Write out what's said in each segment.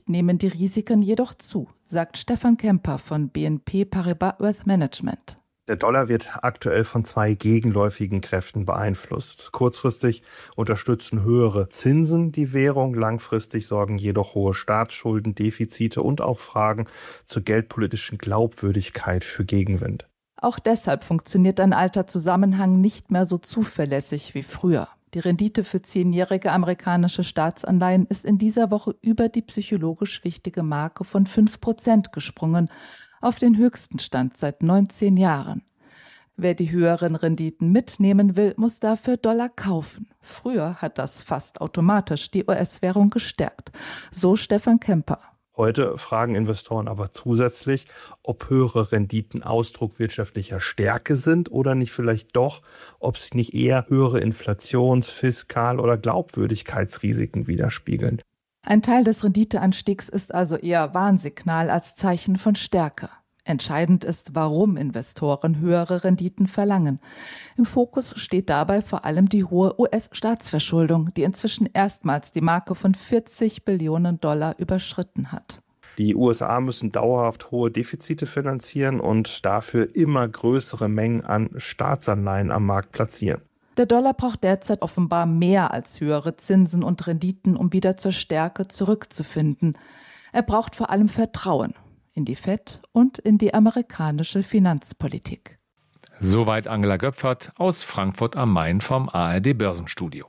Sicht nehmen die Risiken jedoch zu, sagt Stefan Kemper von BNP Paribas Wealth Management. Der Dollar wird aktuell von zwei gegenläufigen Kräften beeinflusst. Kurzfristig unterstützen höhere Zinsen die Währung, langfristig sorgen jedoch hohe Staatsschulden, Defizite und auch Fragen zur geldpolitischen Glaubwürdigkeit für Gegenwind. Auch deshalb funktioniert ein alter Zusammenhang nicht mehr so zuverlässig wie früher. Die Rendite für 10-jährige amerikanische Staatsanleihen ist in dieser Woche über die psychologisch wichtige Marke von 5% gesprungen, auf den höchsten Stand seit 19 Jahren. Wer die höheren Renditen mitnehmen will, muss dafür Dollar kaufen. Früher hat das fast automatisch die US-Währung gestärkt. So Stefan Kemper. Heute fragen Investoren aber zusätzlich, ob höhere Renditen Ausdruck wirtschaftlicher Stärke sind oder nicht vielleicht doch, ob sie nicht eher höhere Inflations-, Fiskal- oder Glaubwürdigkeitsrisiken widerspiegeln. Ein Teil des Renditeanstiegs ist also eher Warnsignal als Zeichen von Stärke. Entscheidend ist, warum Investoren höhere Renditen verlangen. Im Fokus steht dabei vor allem die hohe US-Staatsverschuldung, die inzwischen erstmals die Marke von 40 Billionen Dollar überschritten hat. Die USA müssen dauerhaft hohe Defizite finanzieren und dafür immer größere Mengen an Staatsanleihen am Markt platzieren. Der Dollar braucht derzeit offenbar mehr als höhere Zinsen und Renditen, um wieder zur Stärke zurückzufinden. Er braucht vor allem Vertrauen in die FED und in die amerikanische Finanzpolitik. Soweit Angela Göpfert aus Frankfurt am Main vom ARD Börsenstudio.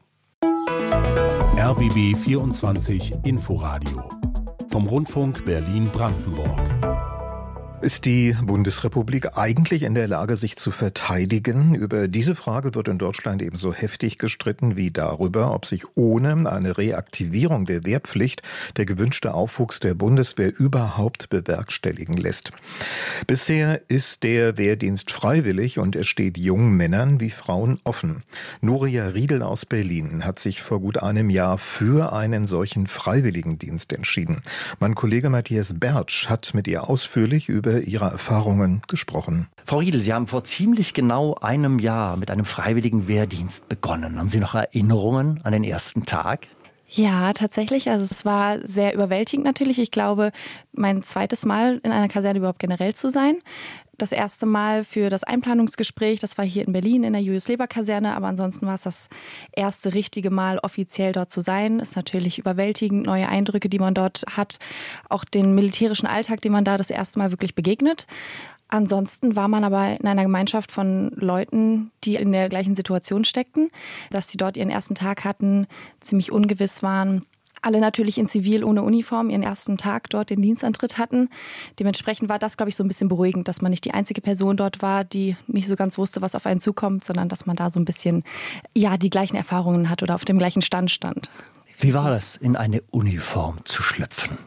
RBB 24 Inforadio vom Rundfunk Berlin-Brandenburg. Ist die Bundesrepublik eigentlich in der Lage, sich zu verteidigen? Über diese Frage wird in Deutschland ebenso heftig gestritten wie darüber, ob sich ohne eine Reaktivierung der Wehrpflicht der gewünschte Aufwuchs der Bundeswehr überhaupt bewerkstelligen lässt. Bisher ist der Wehrdienst freiwillig und er steht jungen Männern wie Frauen offen. Nuria Riedel aus Berlin hat sich vor gut einem Jahr für einen solchen Freiwilligendienst entschieden. Mein Kollege Matthias Bertsch hat mit ihr ausführlich über ihre Erfahrungen gesprochen. Frau Riedel, Sie haben vor ziemlich genau einem Jahr mit einem freiwilligen Wehrdienst begonnen. Haben Sie noch Erinnerungen an den ersten Tag? Ja, tatsächlich. Also es war sehr überwältigend natürlich. Ich glaube, mein zweites Mal in einer Kaserne überhaupt generell zu sein. Das erste Mal für das Einplanungsgespräch, das war hier in Berlin in der Julius-Leber-Kaserne, aber ansonsten war es das erste richtige Mal offiziell dort zu sein. Ist natürlich überwältigend, neue Eindrücke, die man dort hat, auch den militärischen Alltag, dem man da das erste Mal wirklich begegnet. Ansonsten war man aber in einer Gemeinschaft von Leuten, die in der gleichen Situation steckten, dass sie dort ihren ersten Tag hatten, ziemlich ungewiss waren. Alle natürlich in Zivil ohne Uniform ihren ersten Tag dort den Dienstantritt hatten. Dementsprechend war das, glaube ich, so ein bisschen beruhigend, dass man nicht die einzige Person dort war, die nicht so ganz wusste, was auf einen zukommt, sondern dass man da so ein bisschen die gleichen Erfahrungen hat oder auf dem gleichen Stand stand. Wie war das, in eine Uniform zu schlüpfen?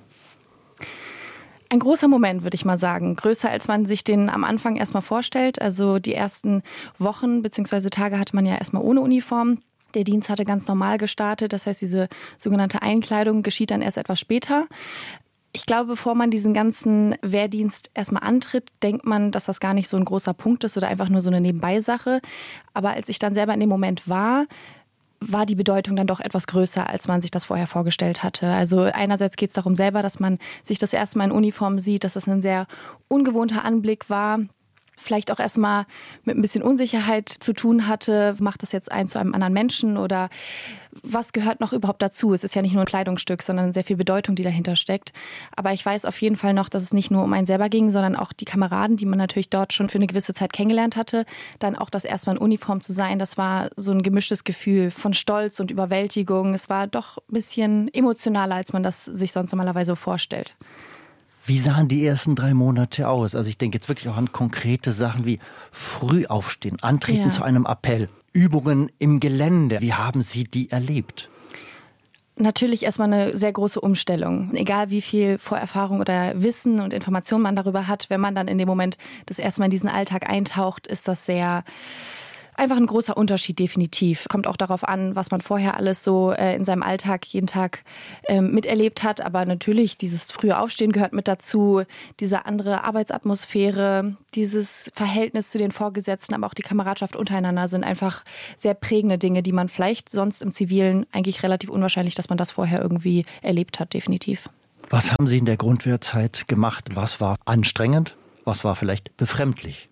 Ein großer Moment, würde ich mal sagen. Größer, als man sich den am Anfang erstmal vorstellt. Also die ersten Wochen bzw. Tage hatte man ja erstmal ohne Uniform. Der Dienst hatte ganz normal gestartet, das heißt, diese sogenannte Einkleidung geschieht dann erst etwas später. Ich glaube, bevor man diesen ganzen Wehrdienst erstmal antritt, denkt man, dass das gar nicht so ein großer Punkt ist oder einfach nur so eine Nebenbeisache. Aber als ich dann selber in dem Moment war die Bedeutung dann doch etwas größer, als man sich das vorher vorgestellt hatte. Also einerseits geht es darum selber, dass man sich das erste Mal in Uniform sieht, dass das ein sehr ungewohnter Anblick war. Vielleicht auch erstmal mit ein bisschen Unsicherheit zu tun hatte. Macht das jetzt einen zu einem anderen Menschen oder was gehört noch überhaupt dazu? Es ist ja nicht nur ein Kleidungsstück, sondern sehr viel Bedeutung, die dahinter steckt. Aber ich weiß auf jeden Fall noch, dass es nicht nur um einen selber ging, sondern auch die Kameraden, die man natürlich dort schon für eine gewisse Zeit kennengelernt hatte. Dann auch das erstmal in Uniform zu sein, das war so ein gemischtes Gefühl von Stolz und Überwältigung. Es war doch ein bisschen emotionaler, als man das sich sonst normalerweise vorstellt. Wie sahen die ersten 3 Monate aus? Also ich denke jetzt wirklich auch an konkrete Sachen wie früh aufstehen, antreten zu einem Appell, Übungen im Gelände. Wie haben Sie die erlebt? Natürlich erstmal eine sehr große Umstellung. Egal wie viel Vorerfahrung oder Wissen und Information man darüber hat, wenn man dann in dem Moment das erste Mal in diesen Alltag eintaucht, ist das einfach ein großer Unterschied, definitiv. Kommt auch darauf an, was man vorher alles so in seinem Alltag jeden Tag miterlebt hat. Aber natürlich, dieses frühe Aufstehen gehört mit dazu, diese andere Arbeitsatmosphäre, dieses Verhältnis zu den Vorgesetzten, aber auch die Kameradschaft untereinander sind einfach sehr prägende Dinge, die man vielleicht sonst im Zivilen eigentlich relativ unwahrscheinlich, dass man das vorher irgendwie erlebt hat, definitiv. Was haben Sie in der Grundwehrzeit gemacht? Was war anstrengend? Was war vielleicht befremdlich?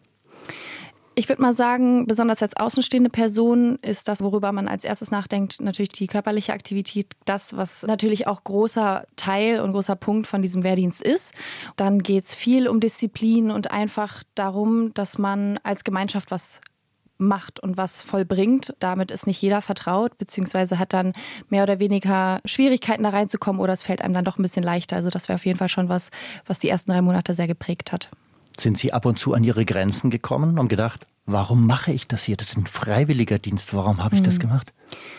Ich würde mal sagen, besonders als außenstehende Person ist das, worüber man als erstes nachdenkt, natürlich die körperliche Aktivität, das, was natürlich auch großer Teil und großer Punkt von diesem Wehrdienst ist. Dann geht es viel um Disziplin und einfach darum, dass man als Gemeinschaft was macht und was vollbringt. Damit ist nicht jeder vertraut, beziehungsweise hat dann mehr oder weniger Schwierigkeiten da reinzukommen oder es fällt einem dann doch ein bisschen leichter. Also das wäre auf jeden Fall schon was die ersten 3 Monate sehr geprägt hat. Sind Sie ab und zu an Ihre Grenzen gekommen und gedacht, warum mache ich das hier? Das ist ein freiwilliger Dienst. Warum habe ich das gemacht?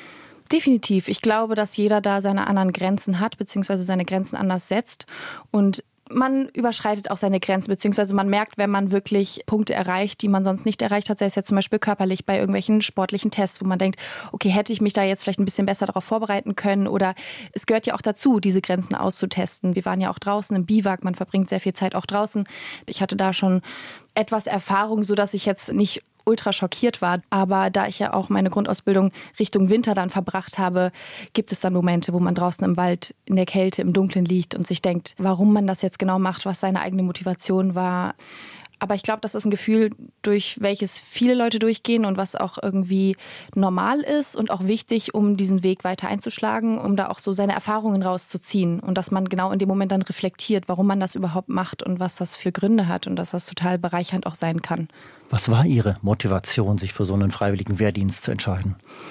Definitiv. Ich glaube, dass jeder da seine anderen Grenzen hat, beziehungsweise seine Grenzen anders setzt. Und man überschreitet auch seine Grenzen, beziehungsweise man merkt, wenn man wirklich Punkte erreicht, die man sonst nicht erreicht hat, sei es jetzt zum Beispiel körperlich bei irgendwelchen sportlichen Tests, wo man denkt, okay, hätte ich mich da jetzt vielleicht ein bisschen besser darauf vorbereiten können, oder es gehört ja auch dazu, diese Grenzen auszutesten. Wir waren ja auch draußen im Biwak, man verbringt sehr viel Zeit auch draußen. Ich hatte da schon etwas Erfahrung, sodass ich jetzt nicht ultra schockiert war. Aber da ich ja auch meine Grundausbildung Richtung Winter dann verbracht habe, gibt es dann Momente, wo man draußen im Wald in der Kälte, im Dunkeln liegt und sich denkt, warum man das jetzt genau macht, was seine eigene Motivation war. Aber ich glaube, das ist ein Gefühl, durch welches viele Leute durchgehen und was auch irgendwie normal ist und auch wichtig, um diesen Weg weiter einzuschlagen, um da auch so seine Erfahrungen rauszuziehen und dass man genau in dem Moment dann reflektiert, warum man das überhaupt macht und was das für Gründe hat und dass das total bereichernd auch sein kann. Was war Ihre Motivation, sich für so einen freiwilligen Wehrdienst zu entscheiden?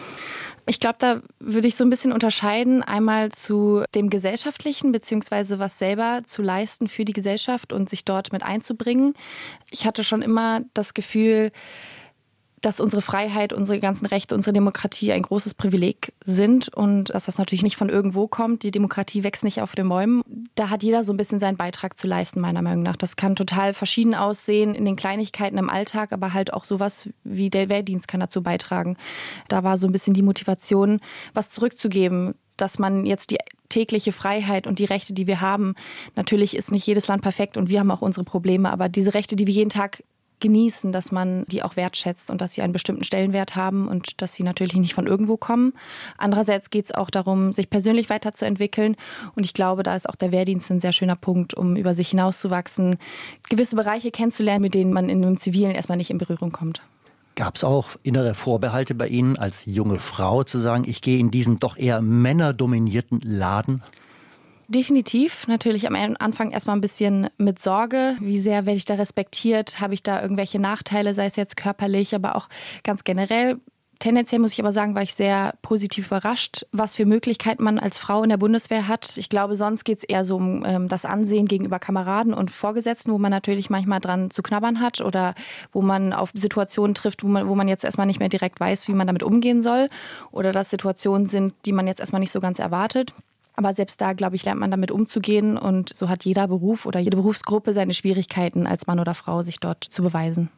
Ich glaube, da würde ich so ein bisschen unterscheiden, einmal zu dem Gesellschaftlichen, beziehungsweise was selber zu leisten für die Gesellschaft und sich dort mit einzubringen. Ich hatte schon immer das Gefühl, dass unsere Freiheit, unsere ganzen Rechte, unsere Demokratie ein großes Privileg sind und dass das natürlich nicht von irgendwo kommt. Die Demokratie wächst nicht auf den Bäumen. Da hat jeder so ein bisschen seinen Beitrag zu leisten, meiner Meinung nach. Das kann total verschieden aussehen in den Kleinigkeiten im Alltag, aber halt auch sowas wie der Wehrdienst kann dazu beitragen. Da war so ein bisschen die Motivation, was zurückzugeben, dass man jetzt die tägliche Freiheit und die Rechte, die wir haben, natürlich ist nicht jedes Land perfekt und wir haben auch unsere Probleme, aber diese Rechte, die wir jeden Tag genießen, dass man die auch wertschätzt und dass sie einen bestimmten Stellenwert haben und dass sie natürlich nicht von irgendwo kommen. Andererseits geht es auch darum, sich persönlich weiterzuentwickeln und ich glaube, da ist auch der Wehrdienst ein sehr schöner Punkt, um über sich hinauszuwachsen, gewisse Bereiche kennenzulernen, mit denen man in einem Zivilen erstmal nicht in Berührung kommt. Gab es auch innere Vorbehalte bei Ihnen als junge Frau zu sagen, ich gehe in diesen doch eher männerdominierten Laden? Definitiv. Natürlich am Anfang erstmal ein bisschen mit Sorge. Wie sehr werde ich da respektiert? Habe ich da irgendwelche Nachteile, sei es jetzt körperlich, aber auch ganz generell? Tendenziell muss ich aber sagen, war ich sehr positiv überrascht, was für Möglichkeiten man als Frau in der Bundeswehr hat. Ich glaube, sonst geht es eher so um das Ansehen gegenüber Kameraden und Vorgesetzten, wo man natürlich manchmal dran zu knabbern hat oder wo man auf Situationen trifft, wo man jetzt erstmal nicht mehr direkt weiß, wie man damit umgehen soll oder dass Situationen sind, die man jetzt erstmal nicht so ganz erwartet. Aber selbst da, glaube ich, lernt man damit umzugehen und so hat jeder Beruf oder jede Berufsgruppe seine Schwierigkeiten als Mann oder Frau, sich dort zu beweisen.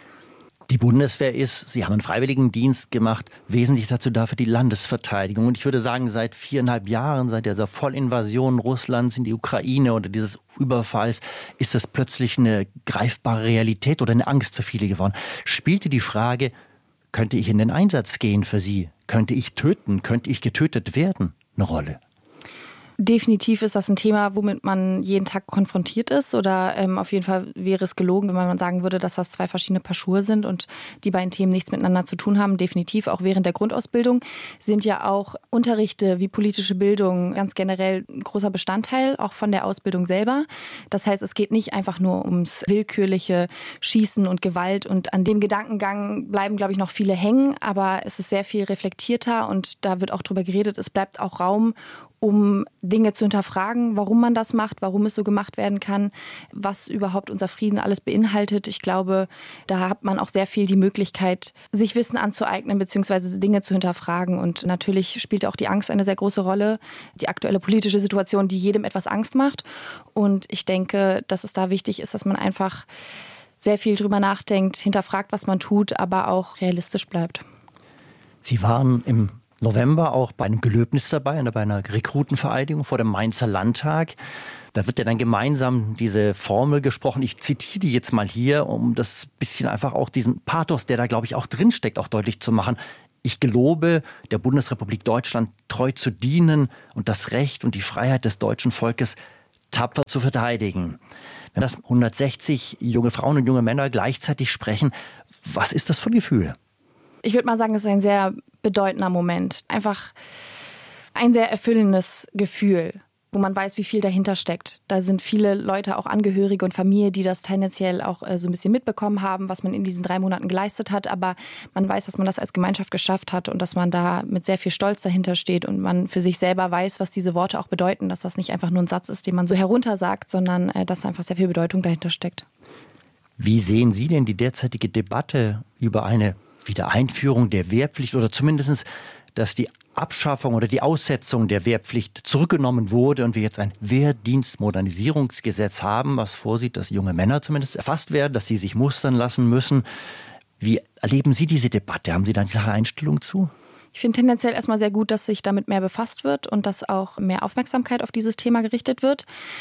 Die Bundeswehr ist, Sie haben einen Freiwilligendienst gemacht, wesentlich dazu da für die Landesverteidigung. Und ich würde sagen, seit 4,5 Jahren, seit dieser Vollinvasion Russlands in die Ukraine oder dieses Überfalls, ist das plötzlich eine greifbare Realität oder eine Angst für viele geworden. Spielte die Frage, könnte ich in den Einsatz gehen für Sie? Könnte ich töten? Könnte ich getötet werden? Eine Rolle? Definitiv ist das ein Thema, womit man jeden Tag konfrontiert ist oder auf jeden Fall wäre es gelogen, wenn man sagen würde, dass das 2 verschiedene Paar Schuhe sind und die beiden Themen nichts miteinander zu tun haben. Definitiv auch während der Grundausbildung sind ja auch Unterrichte wie politische Bildung ganz generell ein großer Bestandteil auch von der Ausbildung selber. Das heißt, es geht nicht einfach nur ums willkürliche Schießen und Gewalt und an dem Gedankengang bleiben, glaube ich, noch viele hängen, aber es ist sehr viel reflektierter und da wird auch drüber geredet. Es bleibt auch Raum, um Dinge zu hinterfragen, warum man das macht, warum es so gemacht werden kann, was überhaupt unser Frieden alles beinhaltet. Ich glaube, da hat man auch sehr viel die Möglichkeit, sich Wissen anzueignen bzw. Dinge zu hinterfragen. Und natürlich spielt auch die Angst eine sehr große Rolle, die aktuelle politische Situation, die jedem etwas Angst macht. Und ich denke, dass es da wichtig ist, dass man einfach sehr viel drüber nachdenkt, hinterfragt, was man tut, aber auch realistisch bleibt. Sie waren im November auch bei einem Gelöbnis dabei, bei einer Rekrutenvereidigung vor dem Mainzer Landtag. Da wird ja dann gemeinsam diese Formel gesprochen. Ich zitiere die jetzt mal hier, um das bisschen einfach auch diesen Pathos, der da, glaube ich, auch drinsteckt, auch deutlich zu machen. Ich gelobe, der Bundesrepublik Deutschland treu zu dienen und das Recht und die Freiheit des deutschen Volkes tapfer zu verteidigen. Wenn das 160 junge Frauen und junge Männer gleichzeitig sprechen, was ist das für ein Gefühl? Ich würde mal sagen, es ist ein sehr bedeutender Moment. Einfach ein sehr erfüllendes Gefühl, wo man weiß, wie viel dahinter steckt. Da sind viele Leute, auch Angehörige und Familie, die das tendenziell auch so ein bisschen mitbekommen haben, was man in diesen 3 Monaten geleistet hat. Aber man weiß, dass man das als Gemeinschaft geschafft hat und dass man da mit sehr viel Stolz dahinter steht und man für sich selber weiß, was diese Worte auch bedeuten, dass das nicht einfach nur ein Satz ist, den man so heruntersagt, sondern dass einfach sehr viel Bedeutung dahinter steckt. Wie sehen Sie denn die derzeitige Debatte über eine Wiedereinführung der Wehrpflicht oder zumindest, dass die Abschaffung oder die Aussetzung der Wehrpflicht zurückgenommen wurde und wir jetzt ein Wehrdienstmodernisierungsgesetz haben, was vorsieht, dass junge Männer zumindest erfasst werden, dass sie sich mustern lassen müssen. Wie erleben Sie diese Debatte? Haben Sie da eine klare Einstellung zu? Ich finde tendenziell erstmal sehr gut, dass sich damit mehr befasst wird und dass auch mehr Aufmerksamkeit auf dieses Thema gerichtet wird.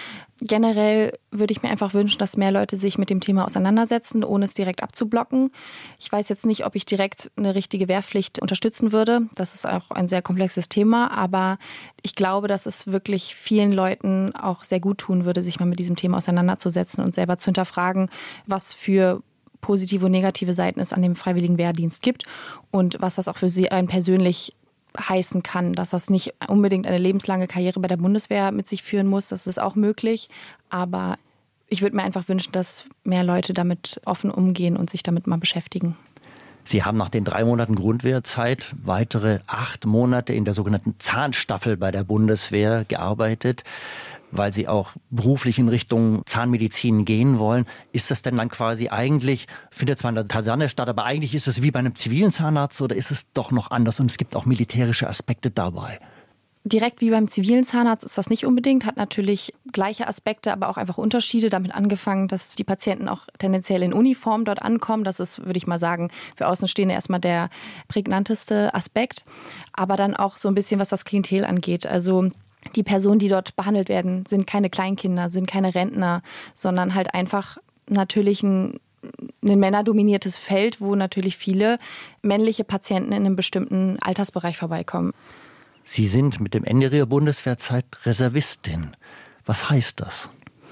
Generell würde ich mir einfach wünschen, dass mehr Leute sich mit dem Thema auseinandersetzen, ohne es direkt abzublocken. Ich weiß jetzt nicht, ob ich direkt eine richtige Wehrpflicht unterstützen würde. Das ist auch ein sehr komplexes Thema, aber ich glaube, dass es wirklich vielen Leuten auch sehr gut tun würde, sich mal mit diesem Thema auseinanderzusetzen und selber zu hinterfragen, was für positive und negative Seiten es an dem freiwilligen Wehrdienst gibt und was das auch für sie einen persönlich heißen kann, dass das nicht unbedingt eine lebenslange Karriere bei der Bundeswehr mit sich führen muss. Das ist auch möglich, aber ich würde mir einfach wünschen, dass mehr Leute damit offen umgehen und sich damit mal beschäftigen. Sie haben nach den 3 Monaten Grundwehrzeit weitere 8 Monate in der sogenannten Zahnstaffel bei der Bundeswehr gearbeitet, weil Sie auch beruflich in Richtung Zahnmedizin gehen wollen. Ist das denn dann quasi eigentlich, findet zwar in der Kaserne statt, aber eigentlich ist es wie bei einem zivilen Zahnarzt oder ist es doch noch anders und es gibt auch militärische Aspekte dabei? Direkt wie beim zivilen Zahnarzt ist das nicht unbedingt, hat natürlich gleiche Aspekte, aber auch einfach Unterschiede. Damit angefangen, dass die Patienten auch tendenziell in Uniform dort ankommen. Das ist, würde ich mal sagen, für Außenstehende erstmal der prägnanteste Aspekt. Aber dann auch so ein bisschen, was das Klientel angeht. Also die Personen, die dort behandelt werden, sind keine Kleinkinder, sind keine Rentner, sondern halt einfach natürlich ein männerdominiertes Feld, wo natürlich viele männliche Patienten in einem bestimmten Altersbereich vorbeikommen. Sie sind mit dem Ende Ihrer Bundeswehrzeit Reservistin. Was heißt das?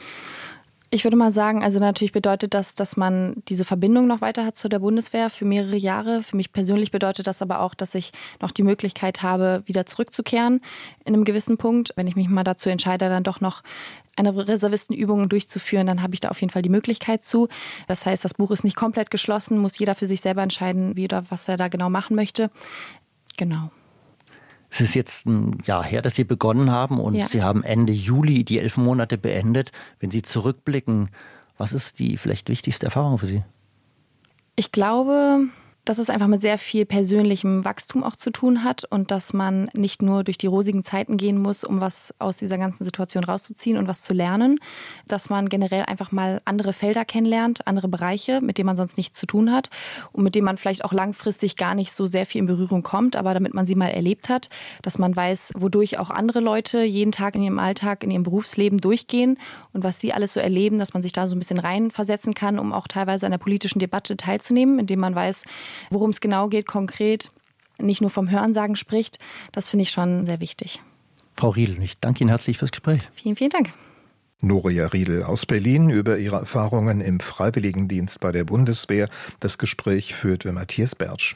Ich würde mal sagen, also natürlich bedeutet das, dass man diese Verbindung noch weiter hat zu der Bundeswehr für mehrere Jahre. Für mich persönlich bedeutet das aber auch, dass ich noch die Möglichkeit habe, wieder zurückzukehren in einem gewissen Punkt. Wenn ich mich mal dazu entscheide, dann doch noch eine Reservistenübung durchzuführen, dann habe ich da auf jeden Fall die Möglichkeit zu. Das heißt, das Buch ist nicht komplett geschlossen, muss jeder für sich selber entscheiden, wie oder was er da genau machen möchte. Genau. Es ist jetzt ein Jahr her, dass Sie begonnen haben und ja. Sie haben Ende Juli die 11 Monate beendet. Wenn Sie zurückblicken, was ist die vielleicht wichtigste Erfahrung für Sie? Ich glaube, dass es einfach mit sehr viel persönlichem Wachstum auch zu tun hat und dass man nicht nur durch die rosigen Zeiten gehen muss, um was aus dieser ganzen Situation rauszuziehen und was zu lernen, dass man generell einfach mal andere Felder kennenlernt, andere Bereiche, mit denen man sonst nichts zu tun hat und mit denen man vielleicht auch langfristig gar nicht so sehr viel in Berührung kommt, aber damit man sie mal erlebt hat, dass man weiß, wodurch auch andere Leute jeden Tag in ihrem Alltag, in ihrem Berufsleben durchgehen und was sie alles so erleben, dass man sich da so ein bisschen reinversetzen kann, um auch teilweise an der politischen Debatte teilzunehmen, indem man weiß, worum es genau geht, konkret, nicht nur vom Hörensagen spricht. Das finde ich schon sehr wichtig. Frau Riedl, ich danke Ihnen herzlich fürs Gespräch. Vielen, vielen Dank. Noria Riedl aus Berlin über ihre Erfahrungen im Freiwilligendienst bei der Bundeswehr. Das Gespräch führte Matthias Bertsch.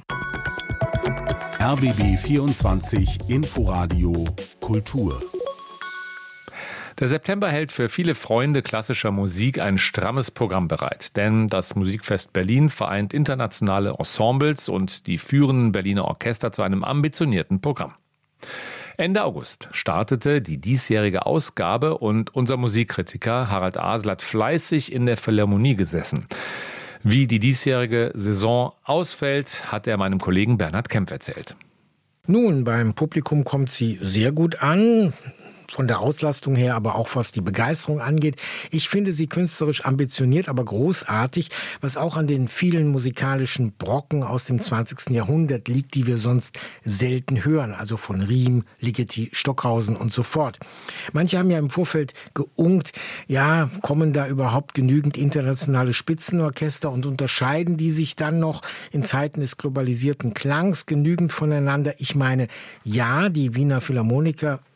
RBB 24 Inforadio Kultur. Der September hält für viele Freunde klassischer Musik ein strammes Programm bereit. Denn das Musikfest Berlin vereint internationale Ensembles und die führenden Berliner Orchester zu einem ambitionierten Programm. Ende August startete die diesjährige Ausgabe und unser Musikkritiker Harald Asel hat fleißig in der Philharmonie gesessen. Wie die diesjährige Saison ausfällt, hat er meinem Kollegen Bernhard Kempf erzählt. Nun, beim Publikum kommt sie sehr gut an. Von der Auslastung her, aber auch was die Begeisterung angeht. Ich finde sie künstlerisch ambitioniert, aber großartig, was auch an den vielen musikalischen Brocken aus dem 20. Jahrhundert liegt, die wir sonst selten hören, also von Riem, Ligeti, Stockhausen und so fort. Manche haben ja im Vorfeld geunkt, ja, kommen da überhaupt genügend internationale Spitzenorchester und unterscheiden die sich dann noch in Zeiten des globalisierten Klangs genügend voneinander? Ich meine, ja, die Wiener Philharmoniker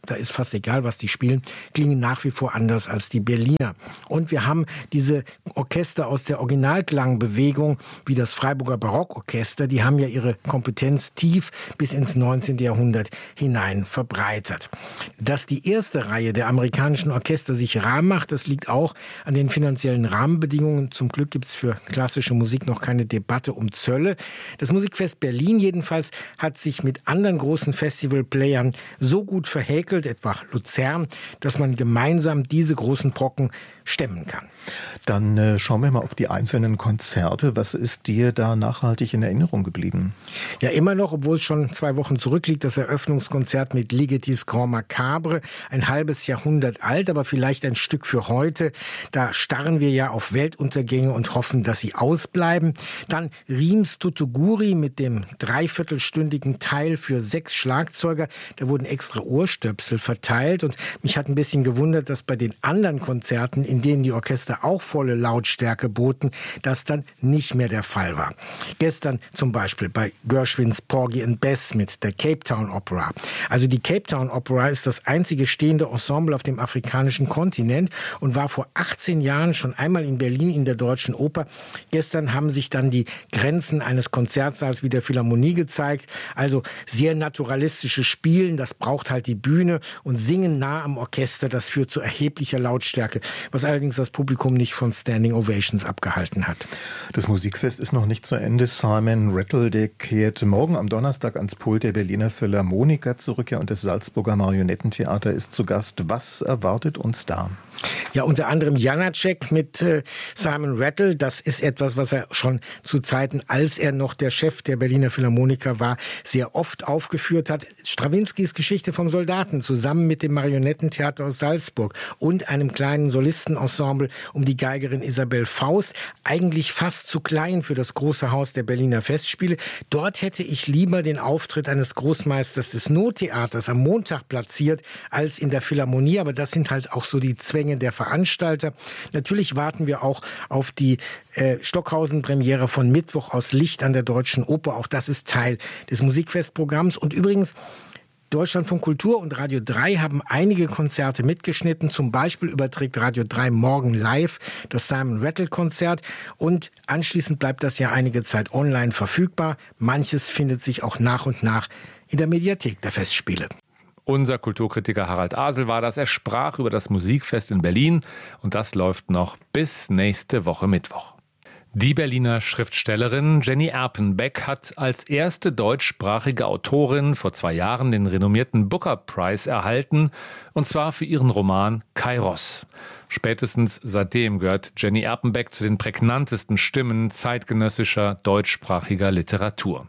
da ist fast egal, was die spielen, klingen nach wie vor anders als die Berliner. Und wir haben diese Orchester aus der Originalklangbewegung, wie das Freiburger Barockorchester, die haben ja ihre Kompetenz tief bis ins 19. Jahrhundert hinein verbreitert. Dass die erste Reihe der amerikanischen Orchester sich rar macht, das liegt auch an den finanziellen Rahmenbedingungen. Zum Glück gibt es für klassische Musik noch keine Debatte um Zölle. Das Musikfest Berlin jedenfalls hat sich mit anderen großen Festivalplayern so gut verhäkelt, etwa Luzern, dass man gemeinsam diese großen Brocken stemmen kann. Dann schauen wir mal auf die einzelnen Konzerte. Was ist dir da nachhaltig in Erinnerung geblieben? Ja, immer noch, obwohl es schon 2 Wochen zurückliegt, das Eröffnungskonzert mit Ligetis Grand Macabre, ein halbes Jahrhundert alt, aber vielleicht ein Stück für heute. Da starren wir ja auf Weltuntergänge und hoffen, dass sie ausbleiben. Dann Riems Tutuguri mit dem 3/4-stündigen Teil für 6 Schlagzeuger. Da wurden extra Ohrstöpsel verteilt und mich hat ein bisschen gewundert, dass bei den anderen Konzerten, in denen die Orchester auch volle Lautstärke boten, das dann nicht mehr der Fall war. Gestern zum Beispiel bei Gershwins Porgy and Bess mit der Cape Town Opera. Also die Cape Town Opera ist das einzige stehende Ensemble auf dem afrikanischen Kontinent und war vor 18 Jahren schon einmal in Berlin in der Deutschen Oper. Gestern haben sich dann die Grenzen eines Konzertsaals wie der Philharmonie gezeigt. Also sehr naturalistisches Spielen, das braucht halt die Bühne, und Singen nah am Orchester, das führt zu erheblicher Lautstärke, was allerdings das Publikum nicht von Standing Ovations abgehalten hat. Das Musikfest ist noch nicht zu Ende. Simon Rattle, der kehrt morgen am Donnerstag ans Pult der Berliner Philharmoniker zurück, und das Salzburger Marionettentheater ist zu Gast. Was erwartet uns da? Ja, unter anderem Janacek mit Simon Rattle. Das ist etwas, was er schon zu Zeiten, als er noch der Chef der Berliner Philharmoniker war, sehr oft aufgeführt hat. Strawinskys Geschichte vom Soldaten zusammen mit dem Marionettentheater aus Salzburg und einem kleinen Solistenensemble um die Geigerin Isabel Faust. Eigentlich fast zu klein für das große Haus der Berliner Festspiele. Dort hätte ich lieber den Auftritt eines Großmeisters des Nottheaters am Montag platziert als in der Philharmonie. Aber das sind halt auch so die Zwänge der Veranstalter. Natürlich warten wir auch auf die Stockhausen-Premiere von Mittwoch aus Licht an der Deutschen Oper. Auch das ist Teil des Musikfestprogramms. Und übrigens, Deutschlandfunk Kultur und Radio 3 haben einige Konzerte mitgeschnitten. Zum Beispiel überträgt Radio 3 morgen live das Simon Rattle Konzert. Und anschließend bleibt das ja einige Zeit online verfügbar. Manches findet sich auch nach und nach in der Mediathek der Festspiele. Unser Kulturkritiker Harald Asel war das. Er sprach über das Musikfest in Berlin, und das läuft noch bis nächste Woche Mittwoch. Die Berliner Schriftstellerin Jenny Erpenbeck hat als erste deutschsprachige Autorin vor 2 Jahren den renommierten Booker Prize erhalten, und zwar für ihren Roman Kairos. Spätestens seitdem gehört Jenny Erpenbeck zu den prägnantesten Stimmen zeitgenössischer deutschsprachiger Literatur.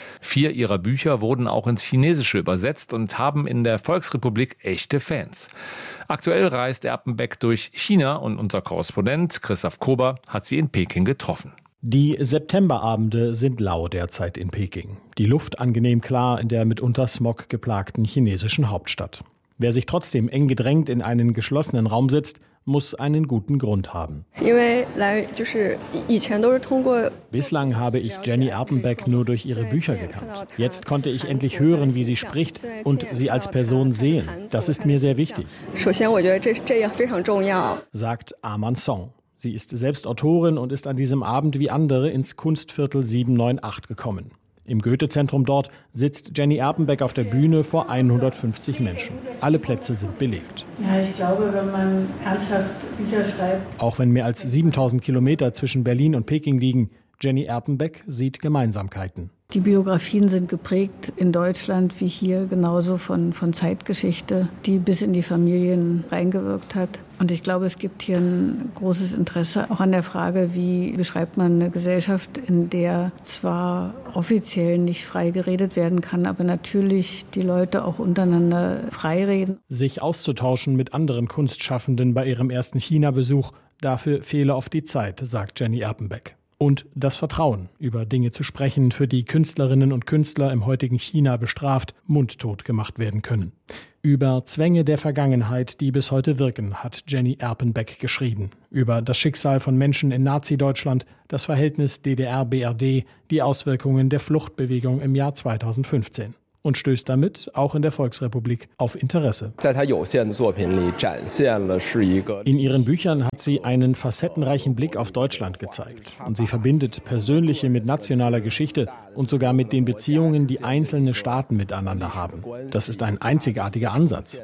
4 ihrer Bücher wurden auch ins Chinesische übersetzt und haben in der Volksrepublik echte Fans. Aktuell reist Erpenbeck durch China, und unser Korrespondent Christoph Kober hat sie in Peking getroffen. Die Septemberabende sind lau derzeit in Peking. Die Luft angenehm klar in der mitunter Smog geplagten chinesischen Hauptstadt. Wer sich trotzdem eng gedrängt in einen geschlossenen Raum setzt, muss einen guten Grund haben. Bislang habe ich Jenny Erpenbeck nur durch ihre Bücher gekannt. Jetzt konnte ich endlich hören, wie sie spricht, und sie als Person sehen. Das ist mir sehr wichtig, sagt Aman Song. Sie ist selbst Autorin und ist an diesem Abend wie andere ins Kunstviertel 798 gekommen. Im Goethe-Zentrum dort sitzt Jenny Erpenbeck auf der Bühne vor 150 Menschen. Alle Plätze sind belegt. Ja, ich glaube, wenn man ernsthaft Bücher schreibt. Auch wenn mehr als 7000 Kilometer zwischen Berlin und Peking liegen, Jenny Erpenbeck sieht Gemeinsamkeiten. Die Biografien sind geprägt in Deutschland wie hier genauso von Zeitgeschichte, die bis in die Familien reingewirkt hat. Und ich glaube, es gibt hier ein großes Interesse auch an der Frage, wie beschreibt man eine Gesellschaft, in der zwar offiziell nicht frei geredet werden kann, aber natürlich die Leute auch untereinander frei reden. Sich auszutauschen mit anderen Kunstschaffenden bei ihrem ersten China-Besuch, dafür fehle oft die Zeit, sagt Jenny Erpenbeck. Und das Vertrauen, über Dinge zu sprechen, für die Künstlerinnen und Künstler im heutigen China bestraft, mundtot gemacht werden können. Über Zwänge der Vergangenheit, die bis heute wirken, hat Jenny Erpenbeck geschrieben. Über das Schicksal von Menschen in Nazi-Deutschland, das Verhältnis DDR-BRD, die Auswirkungen der Fluchtbewegung im Jahr 2015. und stößt damit, auch in der Volksrepublik, auf Interesse. In ihren Büchern hat sie einen facettenreichen Blick auf Deutschland gezeigt. Und sie verbindet Persönliche mit nationaler Geschichte und sogar mit den Beziehungen, die einzelne Staaten miteinander haben. Das ist ein einzigartiger Ansatz,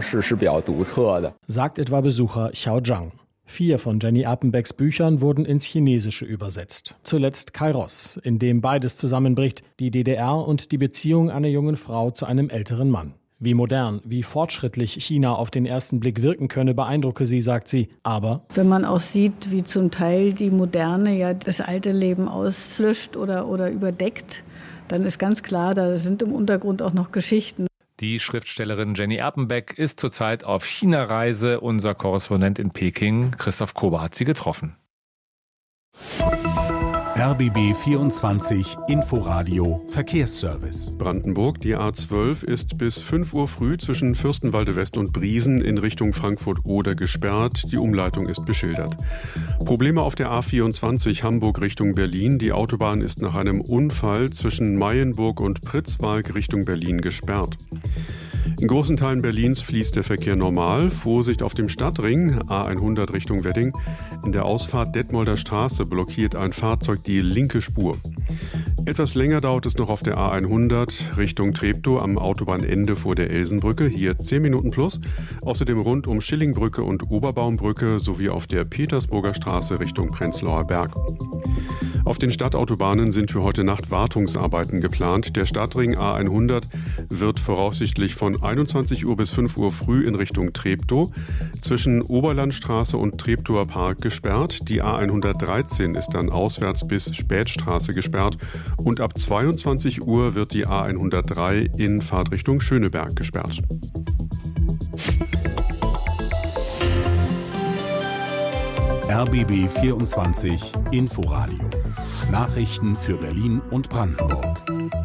sagt etwa Besucher Xiao Zhang. 4 von Jenny Erpenbecks Büchern wurden ins Chinesische übersetzt. Zuletzt Kairos, in dem beides zusammenbricht, die DDR und die Beziehung einer jungen Frau zu einem älteren Mann. Wie modern, wie fortschrittlich China auf den ersten Blick wirken könne, beeindrucke sie, sagt sie. Aber wenn man auch sieht, wie zum Teil die Moderne ja das alte Leben auslöscht oder überdeckt, dann ist ganz klar, da sind im Untergrund auch noch Geschichten. Die Schriftstellerin Jenny Erpenbeck ist zurzeit auf China-Reise. Unser Korrespondent in Peking, Christoph Kober, hat sie getroffen. RBB 24 Inforadio Verkehrsservice. Brandenburg, die A12 ist bis 5 Uhr früh zwischen Fürstenwalde West und Briesen in Richtung Frankfurt-Oder gesperrt. Die Umleitung ist beschildert. Probleme auf der A24 Hamburg Richtung Berlin. Die Autobahn ist nach einem Unfall zwischen Mayenburg und Pritzwalk Richtung Berlin gesperrt. In großen Teilen Berlins fließt der Verkehr normal. Vorsicht auf dem Stadtring, A100 Richtung Wedding. In der Ausfahrt Detmolder Straße blockiert ein Fahrzeug die linke Spur. Etwas länger dauert es noch auf der A100 Richtung Treptow am Autobahnende vor der Elsenbrücke. Hier 10 Minuten plus. Außerdem rund um Schillingbrücke und Oberbaumbrücke sowie auf der Petersburger Straße Richtung Prenzlauer Berg. Auf den Stadtautobahnen sind für heute Nacht Wartungsarbeiten geplant. Der Stadtring A100 wird voraussichtlich von 21 Uhr bis 5 Uhr früh in Richtung Treptow zwischen Oberlandstraße und Treptower Park gesperrt. Die A113 ist dann auswärts bis Spätstraße gesperrt und ab 22 Uhr wird die A103 in Fahrtrichtung Schöneberg gesperrt. RBB 24 Inforadio. Nachrichten für Berlin und Brandenburg.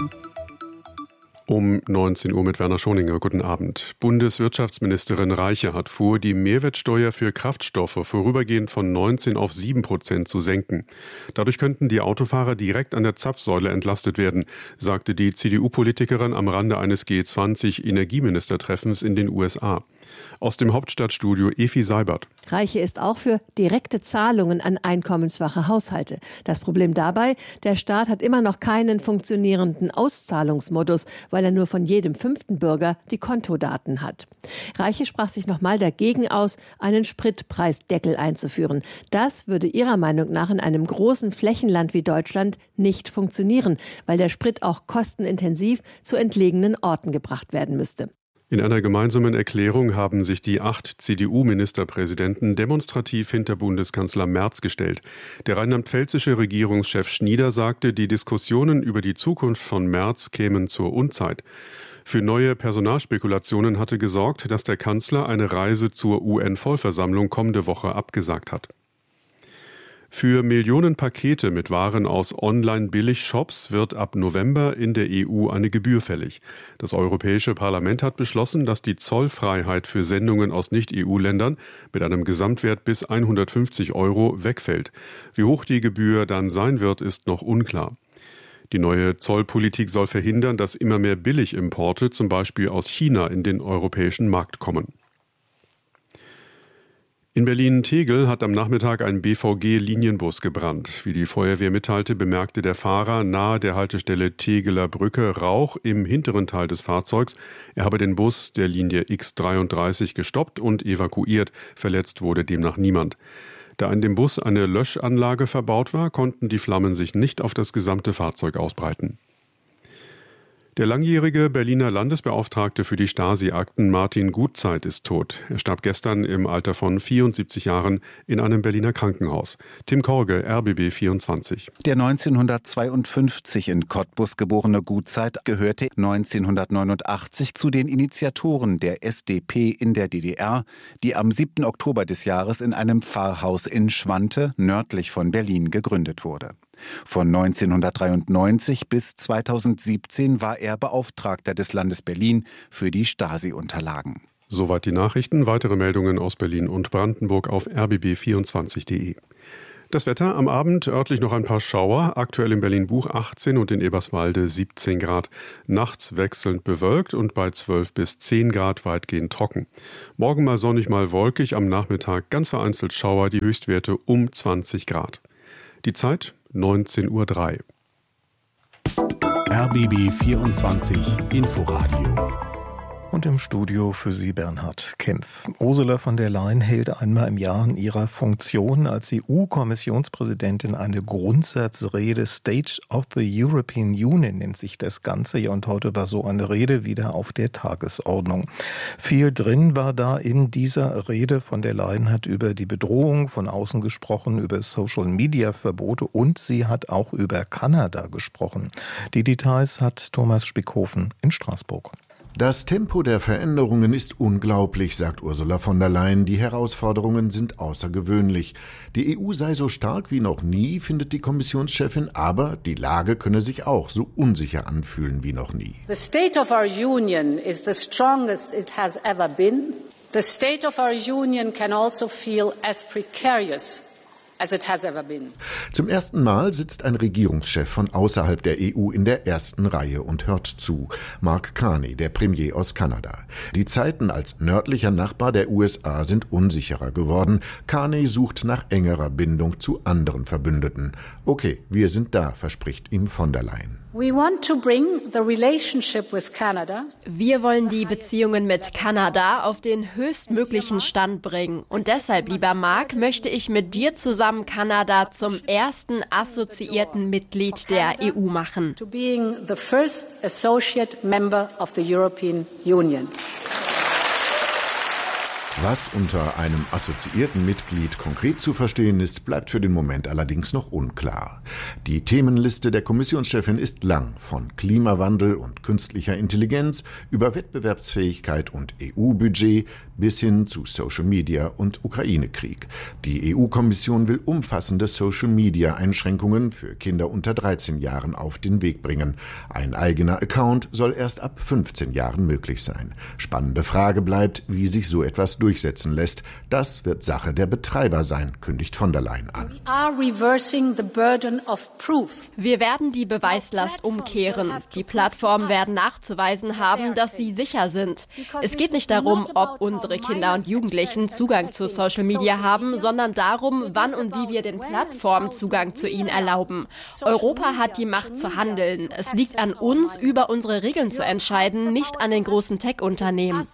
Um 19 Uhr mit Werner Schoninger. Guten Abend. Bundeswirtschaftsministerin Reiche hat vor, die Mehrwertsteuer für Kraftstoffe vorübergehend von 19 auf 7% zu senken. Dadurch könnten die Autofahrer direkt an der Zapfsäule entlastet werden, sagte die CDU-Politikerin am Rande eines G20-Energieministertreffens in den USA. Aus dem Hauptstadtstudio Efi Seibert. Reiche ist auch für direkte Zahlungen an einkommensschwache Haushalte. Das Problem dabei, der Staat hat immer noch keinen funktionierenden Auszahlungsmodus, weil er nur von jedem 5. Bürger die Kontodaten hat. Reiche sprach sich nochmal dagegen aus, einen Spritpreisdeckel einzuführen. Das würde ihrer Meinung nach in einem großen Flächenland wie Deutschland nicht funktionieren, weil der Sprit auch kostenintensiv zu entlegenen Orten gebracht werden müsste. In einer gemeinsamen Erklärung haben sich die 8 CDU-Ministerpräsidenten demonstrativ hinter Bundeskanzler Merz gestellt. Der rheinland-pfälzische Regierungschef Schnieder sagte, die Diskussionen über die Zukunft von Merz kämen zur Unzeit. Für neue Personalspekulationen hatte gesorgt, dass der Kanzler eine Reise zur UN-Vollversammlung kommende Woche abgesagt hat. Für Millionen Pakete mit Waren aus Online-Billig-Shops wird ab November in der EU eine Gebühr fällig. Das Europäische Parlament hat beschlossen, dass die Zollfreiheit für Sendungen aus Nicht-EU-Ländern mit einem Gesamtwert bis 150 € wegfällt. Wie hoch die Gebühr dann sein wird, ist noch unklar. Die neue Zollpolitik soll verhindern, dass immer mehr Billigimporte, zum Beispiel aus China, in den europäischen Markt kommen. In Berlin-Tegel hat am Nachmittag ein BVG-Linienbus gebrannt. Wie die Feuerwehr mitteilte, bemerkte der Fahrer nahe der Haltestelle Tegeler Brücke Rauch im hinteren Teil des Fahrzeugs. Er habe den Bus der Linie X33 gestoppt und evakuiert. Verletzt wurde demnach niemand. Da in dem Bus eine Löschanlage verbaut war, konnten die Flammen sich nicht auf das gesamte Fahrzeug ausbreiten. Der langjährige Berliner Landesbeauftragte für die Stasi-Akten Martin Gutzeit ist tot. Er starb gestern im Alter von 74 Jahren in einem Berliner Krankenhaus. Tim Korge, RBB 24. Der 1952 in Cottbus geborene Gutzeit gehörte 1989 zu den Initiatoren der SDP in der DDR, die am 7. Oktober des Jahres in einem Pfarrhaus in Schwante, nördlich von Berlin, gegründet wurde. Von 1993 bis 2017 war er Beauftragter des Landes Berlin für die Stasi-Unterlagen. Soweit die Nachrichten. Weitere Meldungen aus Berlin und Brandenburg auf rbb24.de. Das Wetter am Abend örtlich noch ein paar Schauer, aktuell in Berlin-Buch 18 und in Eberswalde 17 Grad. Nachts wechselnd bewölkt und bei 12 bis 10 Grad weitgehend trocken. Morgen mal sonnig, mal wolkig, am Nachmittag ganz vereinzelt Schauer, die Höchstwerte um 20 Grad. Die Zeit 19:03 Uhr. RBB 24 Inforadio. Und im Studio für Sie Bernhard Kempf. Ursula von der Leyen hält einmal im Jahr in ihrer Funktion als EU-Kommissionspräsidentin eine Grundsatzrede. State of the European Union nennt sich das Ganze. Ja, und heute war so eine Rede wieder auf der Tagesordnung. Viel drin war da in dieser Rede. Von der Leyen hat über die Bedrohung von außen gesprochen, über Social-Media-Verbote und sie hat auch über Kanada gesprochen. Die Details hat Thomas Spickhofen in Straßburg. Das Tempo der Veränderungen ist unglaublich, sagt Ursula von der Leyen. Die Herausforderungen sind außergewöhnlich. Die EU sei so stark wie noch nie, findet die Kommissionschefin, aber die Lage könne sich auch so unsicher anfühlen wie noch nie. The state of our union is the strongest it has ever been. The state of our union can also feel as precarious as it has ever been. Zum ersten Mal sitzt ein Regierungschef von außerhalb der EU in der ersten Reihe und hört zu. Mark Carney, der Premier aus Kanada. Die Zeiten als nördlicher Nachbar der USA sind unsicherer geworden. Carney sucht nach engerer Bindung zu anderen Verbündeten. Okay, wir sind da, verspricht ihm von der Leyen. We want to bring the relationship with Canada. Wir wollen die Beziehungen mit Kanada auf den höchstmöglichen Stand bringen. Und deshalb, lieber Mark, möchte ich mit dir zusammen Kanada zum ersten assoziierten Mitglied der EU machen. To being the first associate member of the European Union. Was unter einem assoziierten Mitglied konkret zu verstehen ist, bleibt für den Moment allerdings noch unklar. Die Themenliste der Kommissionschefin ist lang, von Klimawandel und künstlicher Intelligenz über Wettbewerbsfähigkeit und EU-Budget bis hin zu Social Media und Ukraine-Krieg. Die EU-Kommission will umfassende Social-Media-Einschränkungen für Kinder unter 13 Jahren auf den Weg bringen. Ein eigener Account soll erst ab 15 Jahren möglich sein. Spannende Frage bleibt, wie sich so etwas durchsetzen lässt. Das wird Sache der Betreiber sein, kündigt von der Leyen an. Wir werden die Beweislast umkehren. Die Plattformen werden nachzuweisen haben, dass sie sicher sind. Es geht nicht darum, ob unsere Kinder und Jugendlichen Zugang zu Social Media haben, sondern darum, wann und wie wir den Plattformen Zugang zu ihnen erlauben. Europa hat die Macht zu handeln. Es liegt an uns, über unsere Regeln zu entscheiden, nicht an den großen Tech-Unternehmen.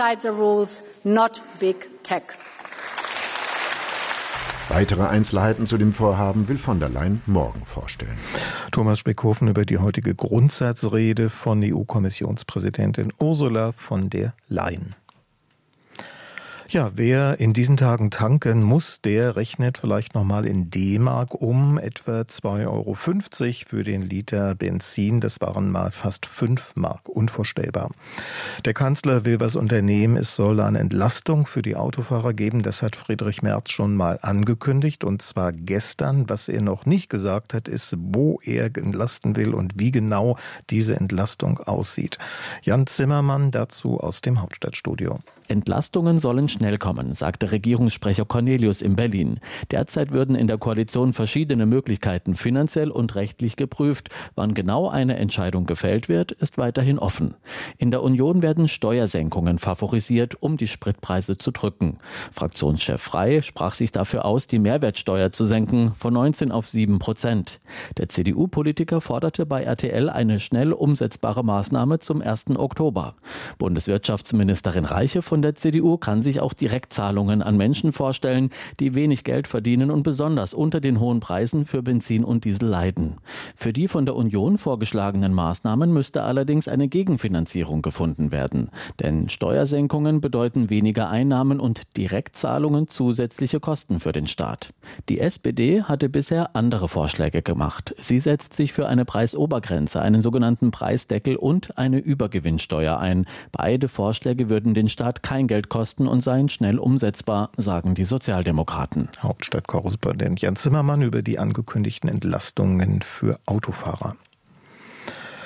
Weitere Einzelheiten zu dem Vorhaben will von der Leyen morgen vorstellen. Thomas Spickhofen über die heutige Grundsatzrede von EU-Kommissionspräsidentin Ursula von der Leyen. Ja, wer in diesen Tagen tanken muss, der rechnet vielleicht nochmal in D-Mark um, etwa 2,50 € für den Liter Benzin. Das waren mal fast 5 Mark, unvorstellbar. Der Kanzler will was unternehmen. Es soll eine Entlastung für die Autofahrer geben. Das hat Friedrich Merz schon mal angekündigt, und zwar gestern. Was er noch nicht gesagt hat, ist, wo er entlasten will und wie genau diese Entlastung aussieht. Jan Zimmermann dazu aus dem Hauptstadtstudio. Entlastungen sollen schnell kommen, sagte Regierungssprecher Cornelius in Berlin. Derzeit würden in der Koalition verschiedene Möglichkeiten finanziell und rechtlich geprüft. Wann genau eine Entscheidung gefällt wird, ist weiterhin offen. In der Union werden Steuersenkungen favorisiert, um die Spritpreise zu drücken. Fraktionschef Frey sprach sich dafür aus, die Mehrwertsteuer zu senken von 19 auf 7%. Der CDU-Politiker forderte bei RTL eine schnell umsetzbare Maßnahme zum 1. Oktober. Bundeswirtschaftsministerin Reiche von der CDU kann sich auch Direktzahlungen an Menschen vorstellen, die wenig Geld verdienen und besonders unter den hohen Preisen für Benzin und Diesel leiden. Für die von der Union vorgeschlagenen Maßnahmen müsste allerdings eine Gegenfinanzierung gefunden werden. Denn Steuersenkungen bedeuten weniger Einnahmen und Direktzahlungen zusätzliche Kosten für den Staat. Die SPD hatte bisher andere Vorschläge gemacht. Sie setzt sich für eine Preisobergrenze, einen sogenannten Preisdeckel und eine Übergewinnsteuer ein. Beide Vorschläge würden den Staat kein Geld kosten und seien schnell umsetzbar, sagen die Sozialdemokraten. Hauptstadtkorrespondent Jan Zimmermann über die angekündigten Entlastungen für Autofahrer.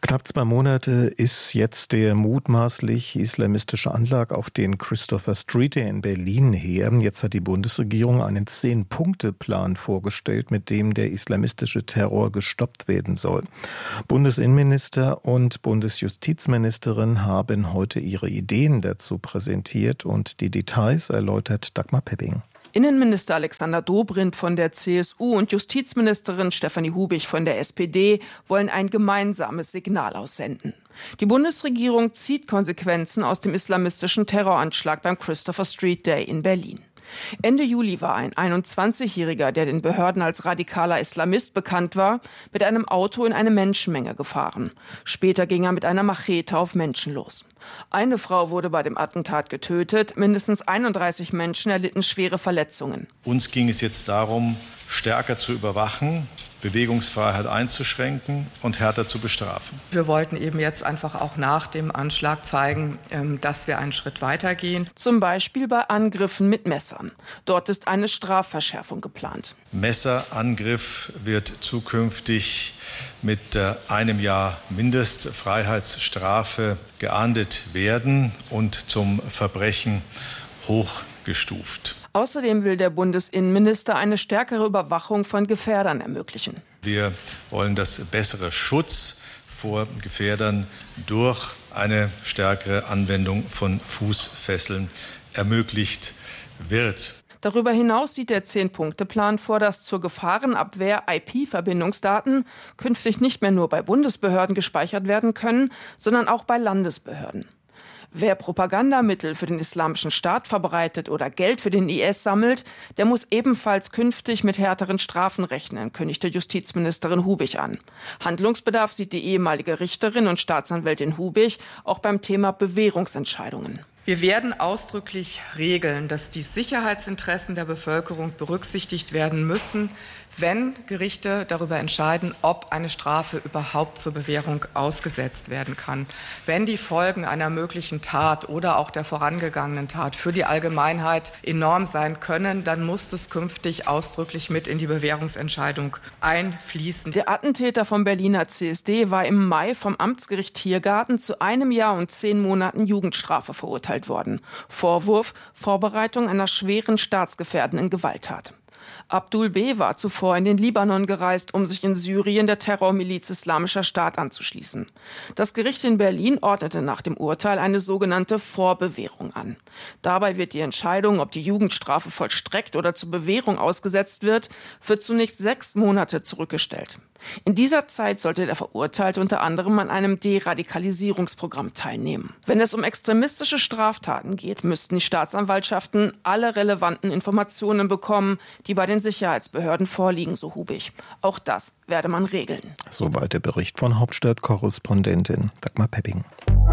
Knapp 2 Monate ist jetzt der mutmaßlich islamistische Anschlag auf den Christopher Street in Berlin her. Jetzt hat die Bundesregierung einen 10-Punkte-Plan vorgestellt, mit dem der islamistische Terror gestoppt werden soll. Bundesinnenminister und Bundesjustizministerin haben heute ihre Ideen dazu präsentiert und die Details erläutert Dagmar Pepping. Innenminister Alexander Dobrindt von der CSU und Justizministerin Stefanie Hubig von der SPD wollen ein gemeinsames Signal aussenden. Die Bundesregierung zieht Konsequenzen aus dem islamistischen Terroranschlag beim Christopher Street Day in Berlin. Ende Juli war ein 21-Jähriger, der den Behörden als radikaler Islamist bekannt war, mit einem Auto in eine Menschenmenge gefahren. Später ging er mit einer Machete auf Menschen los. Eine Frau wurde bei dem Attentat getötet, mindestens 31 Menschen erlitten schwere Verletzungen. Uns ging es jetzt darum, stärker zu überwachen, Bewegungsfreiheit einzuschränken und härter zu bestrafen. Wir wollten eben jetzt einfach auch nach dem Anschlag zeigen, dass wir einen Schritt weitergehen. Zum Beispiel bei Angriffen mit Messern. Dort ist eine Strafverschärfung geplant. Messerangriff wird zukünftig mit 1 Jahr Mindestfreiheitsstrafe geahndet werden und zum Verbrechen hochgestuft. Außerdem will der Bundesinnenminister eine stärkere Überwachung von Gefährdern ermöglichen. Wir wollen, dass bessere Schutz vor Gefährdern durch eine stärkere Anwendung von Fußfesseln ermöglicht wird. Darüber hinaus sieht der 10-Punkte-Plan vor, dass zur Gefahrenabwehr IP-Verbindungsdaten künftig nicht mehr nur bei Bundesbehörden gespeichert werden können, sondern auch bei Landesbehörden. Wer Propagandamittel für den Islamischen Staat verbreitet oder Geld für den IS sammelt, der muss ebenfalls künftig mit härteren Strafen rechnen, kündigte Justizministerin Hubig an. Handlungsbedarf sieht die ehemalige Richterin und Staatsanwältin Hubig auch beim Thema Bewährungsentscheidungen. Wir werden ausdrücklich regeln, dass die Sicherheitsinteressen der Bevölkerung berücksichtigt werden müssen, wenn Gerichte darüber entscheiden, ob eine Strafe überhaupt zur Bewährung ausgesetzt werden kann. Wenn die Folgen einer möglichen Tat oder auch der vorangegangenen Tat für die Allgemeinheit enorm sein können, dann muss es künftig ausdrücklich mit in die Bewährungsentscheidung einfließen. Der Attentäter vom Berliner CSD war im Mai vom Amtsgericht Tiergarten zu 1 Jahr und 10 Monaten Jugendstrafe verurteilt worden. Vorwurf: Vorbereitung einer schweren staatsgefährdenden Gewalttat. Abdul B. war zuvor in den Libanon gereist, um sich in Syrien der Terrormiliz Islamischer Staat anzuschließen. Das Gericht in Berlin ordnete nach dem Urteil eine sogenannte Vorbewährung an. Dabei wird die Entscheidung, ob die Jugendstrafe vollstreckt oder zur Bewährung ausgesetzt wird, für zunächst 6 Monate zurückgestellt. In dieser Zeit sollte der Verurteilte unter anderem an einem Deradikalisierungsprogramm teilnehmen. Wenn es um extremistische Straftaten geht, müssten die Staatsanwaltschaften alle relevanten Informationen bekommen, die bei den Sicherheitsbehörden vorliegen, so Hubig. Auch das werde man regeln. Soweit der Bericht von Hauptstadtkorrespondentin Dagmar Pepping.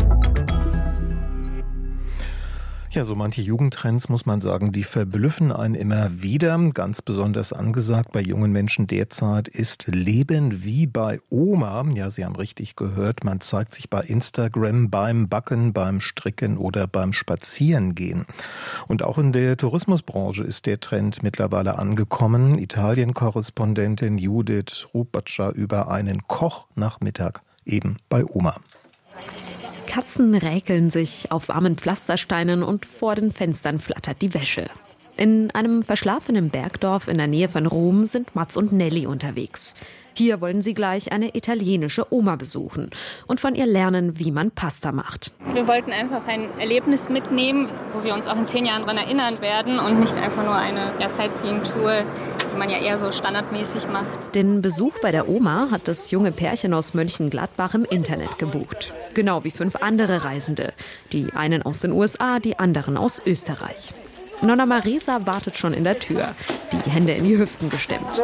Ja, so manche Jugendtrends, muss man sagen, die verblüffen einen immer wieder. Ganz besonders angesagt bei jungen Menschen derzeit ist Leben wie bei Oma. Ja, Sie haben richtig gehört, man zeigt sich bei Instagram beim Backen, beim Stricken oder beim Spazierengehen. Und auch in der Tourismusbranche ist der Trend mittlerweile angekommen. Italien-Korrespondentin Judith Rubatscha über einen Kochnachmittag eben bei Oma. Katzen räkeln sich auf warmen Pflastersteinen und vor den Fenstern flattert die Wäsche. In einem verschlafenen Bergdorf in der Nähe von Rom sind Mats und Nelly unterwegs. Hier wollen sie gleich eine italienische Oma besuchen und von ihr lernen, wie man Pasta macht. Wir wollten einfach ein Erlebnis mitnehmen, wo wir uns auch in 10 Jahren daran erinnern werden und nicht einfach nur eine Sightseeing-Tour, die man ja eher so standardmäßig macht. Den Besuch bei der Oma hat das junge Pärchen aus Mönchengladbach im Internet gebucht. Genau wie 5 andere Reisende. Die einen aus den USA, die anderen aus Österreich. Nonna Marisa wartet schon in der Tür, die Hände in die Hüften gestemmt.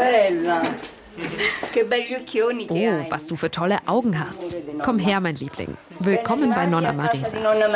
Oh, was du für tolle Augen hast. Komm her, mein Liebling. Willkommen bei Nonna Marisa.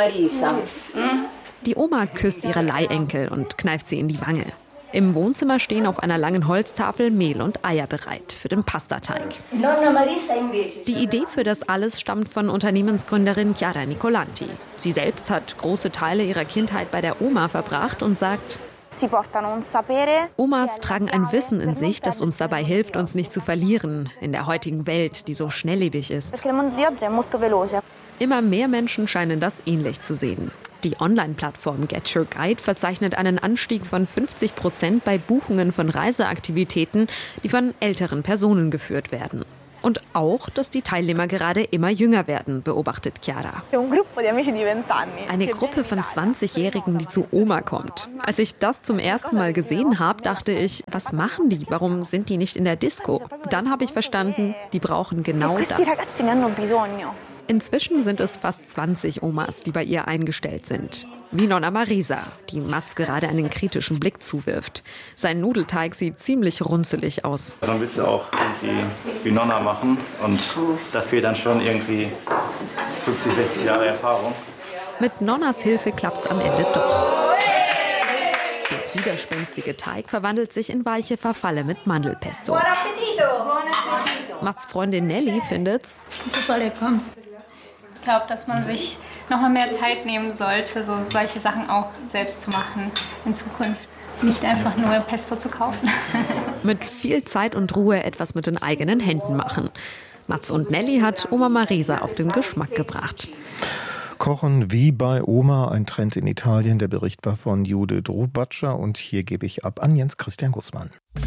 Die Oma küsst ihre Leihenkel und kneift sie in die Wange. Im Wohnzimmer stehen auf einer langen Holztafel Mehl und Eier bereit für den Pastateig. Die Idee für das alles stammt von Unternehmensgründerin Chiara Nicolanti. Sie selbst hat große Teile ihrer Kindheit bei der Oma verbracht und sagt: Omas tragen ein Wissen in sich, das uns dabei hilft, uns nicht zu verlieren in der heutigen Welt, die so schnelllebig ist. Immer mehr Menschen scheinen das ähnlich zu sehen. Die Online-Plattform Get Your Guide verzeichnet einen Anstieg von 50% bei Buchungen von Reiseaktivitäten, die von älteren Personen geführt werden. Und auch, dass die Teilnehmer gerade immer jünger werden, beobachtet Chiara. Eine Gruppe von 20-Jährigen, die zu Oma kommt. Als ich das zum ersten Mal gesehen habe, dachte ich, was machen die? Warum sind die nicht in der Disco? Dann habe ich verstanden, die brauchen genau das. Inzwischen sind es fast 20 Omas, die bei ihr eingestellt sind. Wie Nonna Marisa, die Mats gerade einen kritischen Blick zuwirft. Sein Nudelteig sieht ziemlich runzelig aus. Dann willst du auch irgendwie wie Nonna machen und da fehlt dann schon irgendwie 50, 60 Jahre Erfahrung. Mit Nonnas Hilfe klappt's am Ende doch. Der widerspenstige Teig verwandelt sich in weiche Verfalle mit Mandelpesto. Mats Freundin Nelly findet's super lecker. Ich glaube, dass man sich noch mal mehr Zeit nehmen sollte, solche Sachen auch selbst zu machen in Zukunft. Nicht einfach nur Pesto zu kaufen. Mit viel Zeit und Ruhe etwas mit den eigenen Händen machen. Mats und Nelly hat Oma Marisa auf den Geschmack gebracht. Kochen wie bei Oma, ein Trend in Italien. Der Bericht war von Judith Rubatscher und hier gebe ich ab an Jens Christian Gussmann.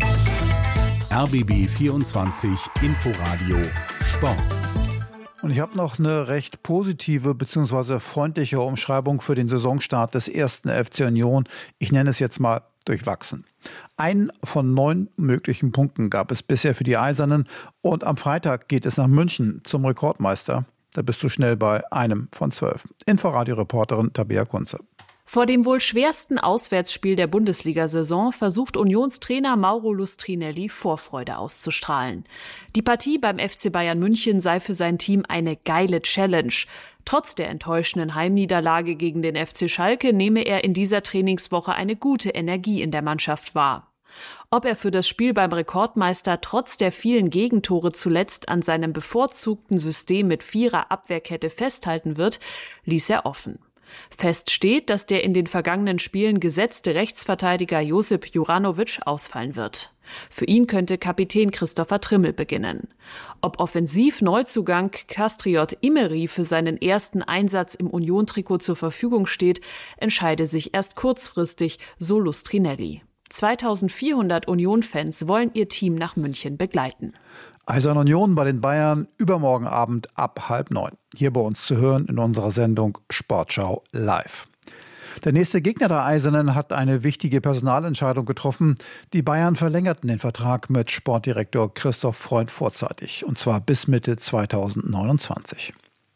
RBB 24 Inforadio Sport. Und ich habe noch eine recht positive bzw. freundliche Umschreibung für den Saisonstart des ersten FC Union. Ich nenne es jetzt mal durchwachsen. 1 von 9 möglichen Punkten gab es bisher für die Eisernen. Und am Freitag geht es nach München zum Rekordmeister. Da bist du schnell bei 1 von 12. Inforadio-Reporterin Tabea Kunze. Vor dem wohl schwersten Auswärtsspiel der Bundesliga-Saison versucht Unionstrainer Mauro Lustrinelli Vorfreude auszustrahlen. Die Partie beim FC Bayern München sei für sein Team eine geile Challenge. Trotz der enttäuschenden Heimniederlage gegen den FC Schalke nehme er in dieser Trainingswoche eine gute Energie in der Mannschaft wahr. Ob er für das Spiel beim Rekordmeister trotz der vielen Gegentore zuletzt an seinem bevorzugten System mit 4er Abwehrkette festhalten wird, ließ er offen. Fest steht, dass der in den vergangenen Spielen gesetzte Rechtsverteidiger Josip Juranovic ausfallen wird. Für ihn könnte Kapitän Christopher Trimmel beginnen. Ob Offensiv-Neuzugang Kastriot Imeri für seinen ersten Einsatz im Union-Trikot zur Verfügung steht, entscheide sich erst kurzfristig, so Lustrinelli. 2400 Union-Fans wollen ihr Team nach München begleiten. Eisern Union bei den Bayern übermorgen Abend ab 8:30. Hier bei uns zu hören in unserer Sendung Sportschau live. Der nächste Gegner der Eisernen hat eine wichtige Personalentscheidung getroffen. Die Bayern verlängerten den Vertrag mit Sportdirektor Christoph Freund vorzeitig. Und zwar bis Mitte 2029.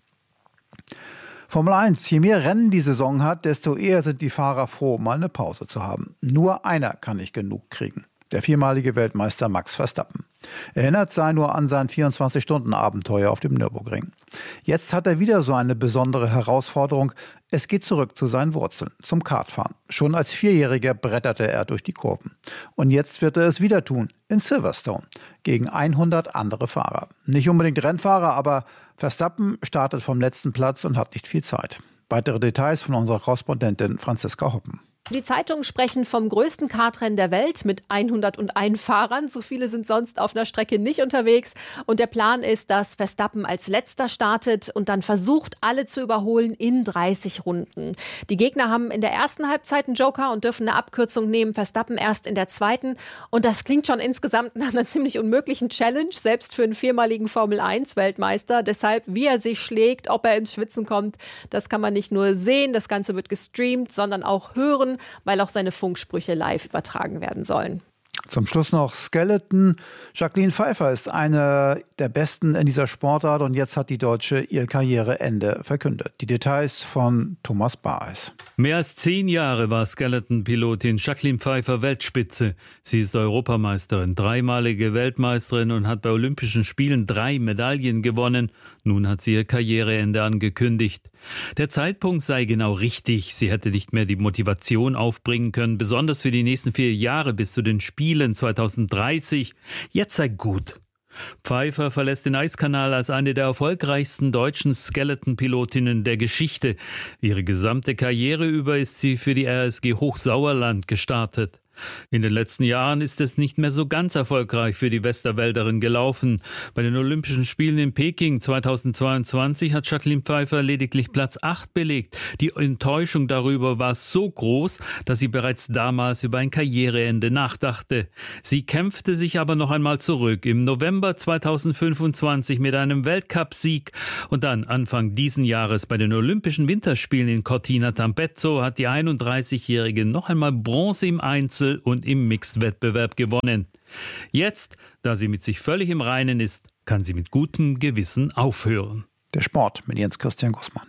Formel 1. Je mehr Rennen die Saison hat, desto eher sind die Fahrer froh, mal eine Pause zu haben. Nur einer kann nicht genug kriegen. Der viermalige Weltmeister Max Verstappen. Erinnert sei nur an sein 24-Stunden-Abenteuer auf dem Nürburgring. Jetzt hat er wieder so eine besondere Herausforderung. Es geht zurück zu seinen Wurzeln, zum Kartfahren. Schon als Vierjähriger bretterte er durch die Kurven. Und jetzt wird er es wieder tun, in Silverstone, gegen 100 andere Fahrer. Nicht unbedingt Rennfahrer, aber Verstappen startet vom letzten Platz und hat nicht viel Zeit. Weitere Details von unserer Korrespondentin Franziska Hoppen. Die Zeitungen sprechen vom größten Kartrennen der Welt mit 101 Fahrern. So viele sind sonst auf einer Strecke nicht unterwegs. Und der Plan ist, dass Verstappen als Letzter startet und dann versucht, alle zu überholen in 30 Runden. Die Gegner haben in der ersten Halbzeit einen Joker und dürfen eine Abkürzung nehmen. Verstappen erst in der zweiten. Und das klingt schon insgesamt nach einer ziemlich unmöglichen Challenge, selbst für einen viermaligen Formel-1-Weltmeister. Deshalb, wie er sich schlägt, ob er ins Schwitzen kommt, das kann man nicht nur sehen, das Ganze wird gestreamt, sondern auch hören, weil auch seine Funksprüche live übertragen werden sollen. Zum Schluss noch Skeleton. Jacqueline Pfeiffer ist eine der Besten in dieser Sportart und jetzt hat die Deutsche ihr Karriereende verkündet. Die Details von Thomas Bareis. Mehr als 10 Jahre war Skeleton-Pilotin Jacqueline Pfeiffer Weltspitze. Sie ist Europameisterin, 3-malige Weltmeisterin und hat bei Olympischen Spielen 3 Medaillen gewonnen. Nun hat sie ihr Karriereende angekündigt. Der Zeitpunkt sei genau richtig. Sie hätte nicht mehr die Motivation aufbringen können, besonders für die nächsten 4 Jahre bis zu den Spielen 2030. Jetzt sei gut. Pfeiffer verlässt den Eiskanal als eine der erfolgreichsten deutschen Skeleton-Pilotinnen der Geschichte. Ihre gesamte Karriere über ist sie für die RSG Hochsauerland gestartet. In den letzten Jahren ist es nicht mehr so ganz erfolgreich für die Westerwälderin gelaufen. Bei den Olympischen Spielen in Peking 2022 hat Jacqueline Pfeiffer lediglich Platz 8 belegt. Die Enttäuschung darüber war so groß, dass sie bereits damals über ein Karriereende nachdachte. Sie kämpfte sich aber noch einmal zurück im November 2025 mit einem Weltcupsieg und dann Anfang diesen Jahres bei den Olympischen Winterspielen in Cortina d'Ampezzo hat die 31-Jährige noch einmal Bronze im Einzel und im Mixed-Wettbewerb gewonnen. Jetzt, da sie mit sich völlig im Reinen ist, kann sie mit gutem Gewissen aufhören. Der Sport mit Jens Christian Gussmann.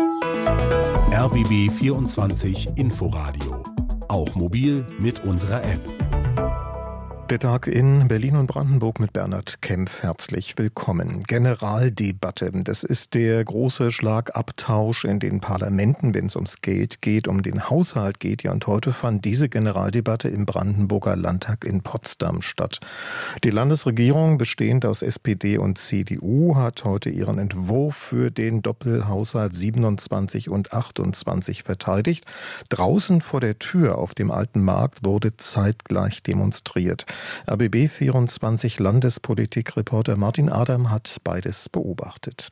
RBB 24 Inforadio. Auch mobil mit unserer App. Der Tag in Berlin und Brandenburg mit Bernhard Kempf. Herzlich willkommen. Generaldebatte. Das ist der große Schlagabtausch in den Parlamenten, wenn es ums Geld geht, um den Haushalt geht. Ja, und heute fand diese Generaldebatte im Brandenburger Landtag in Potsdam statt. Die Landesregierung, bestehend aus SPD und CDU, hat heute ihren Entwurf für den Doppelhaushalt 27 und 28 verteidigt. Draußen vor der Tür auf dem Alten Markt wurde zeitgleich demonstriert. RBB 24 Landespolitik-Reporter Martin Adam hat beides beobachtet.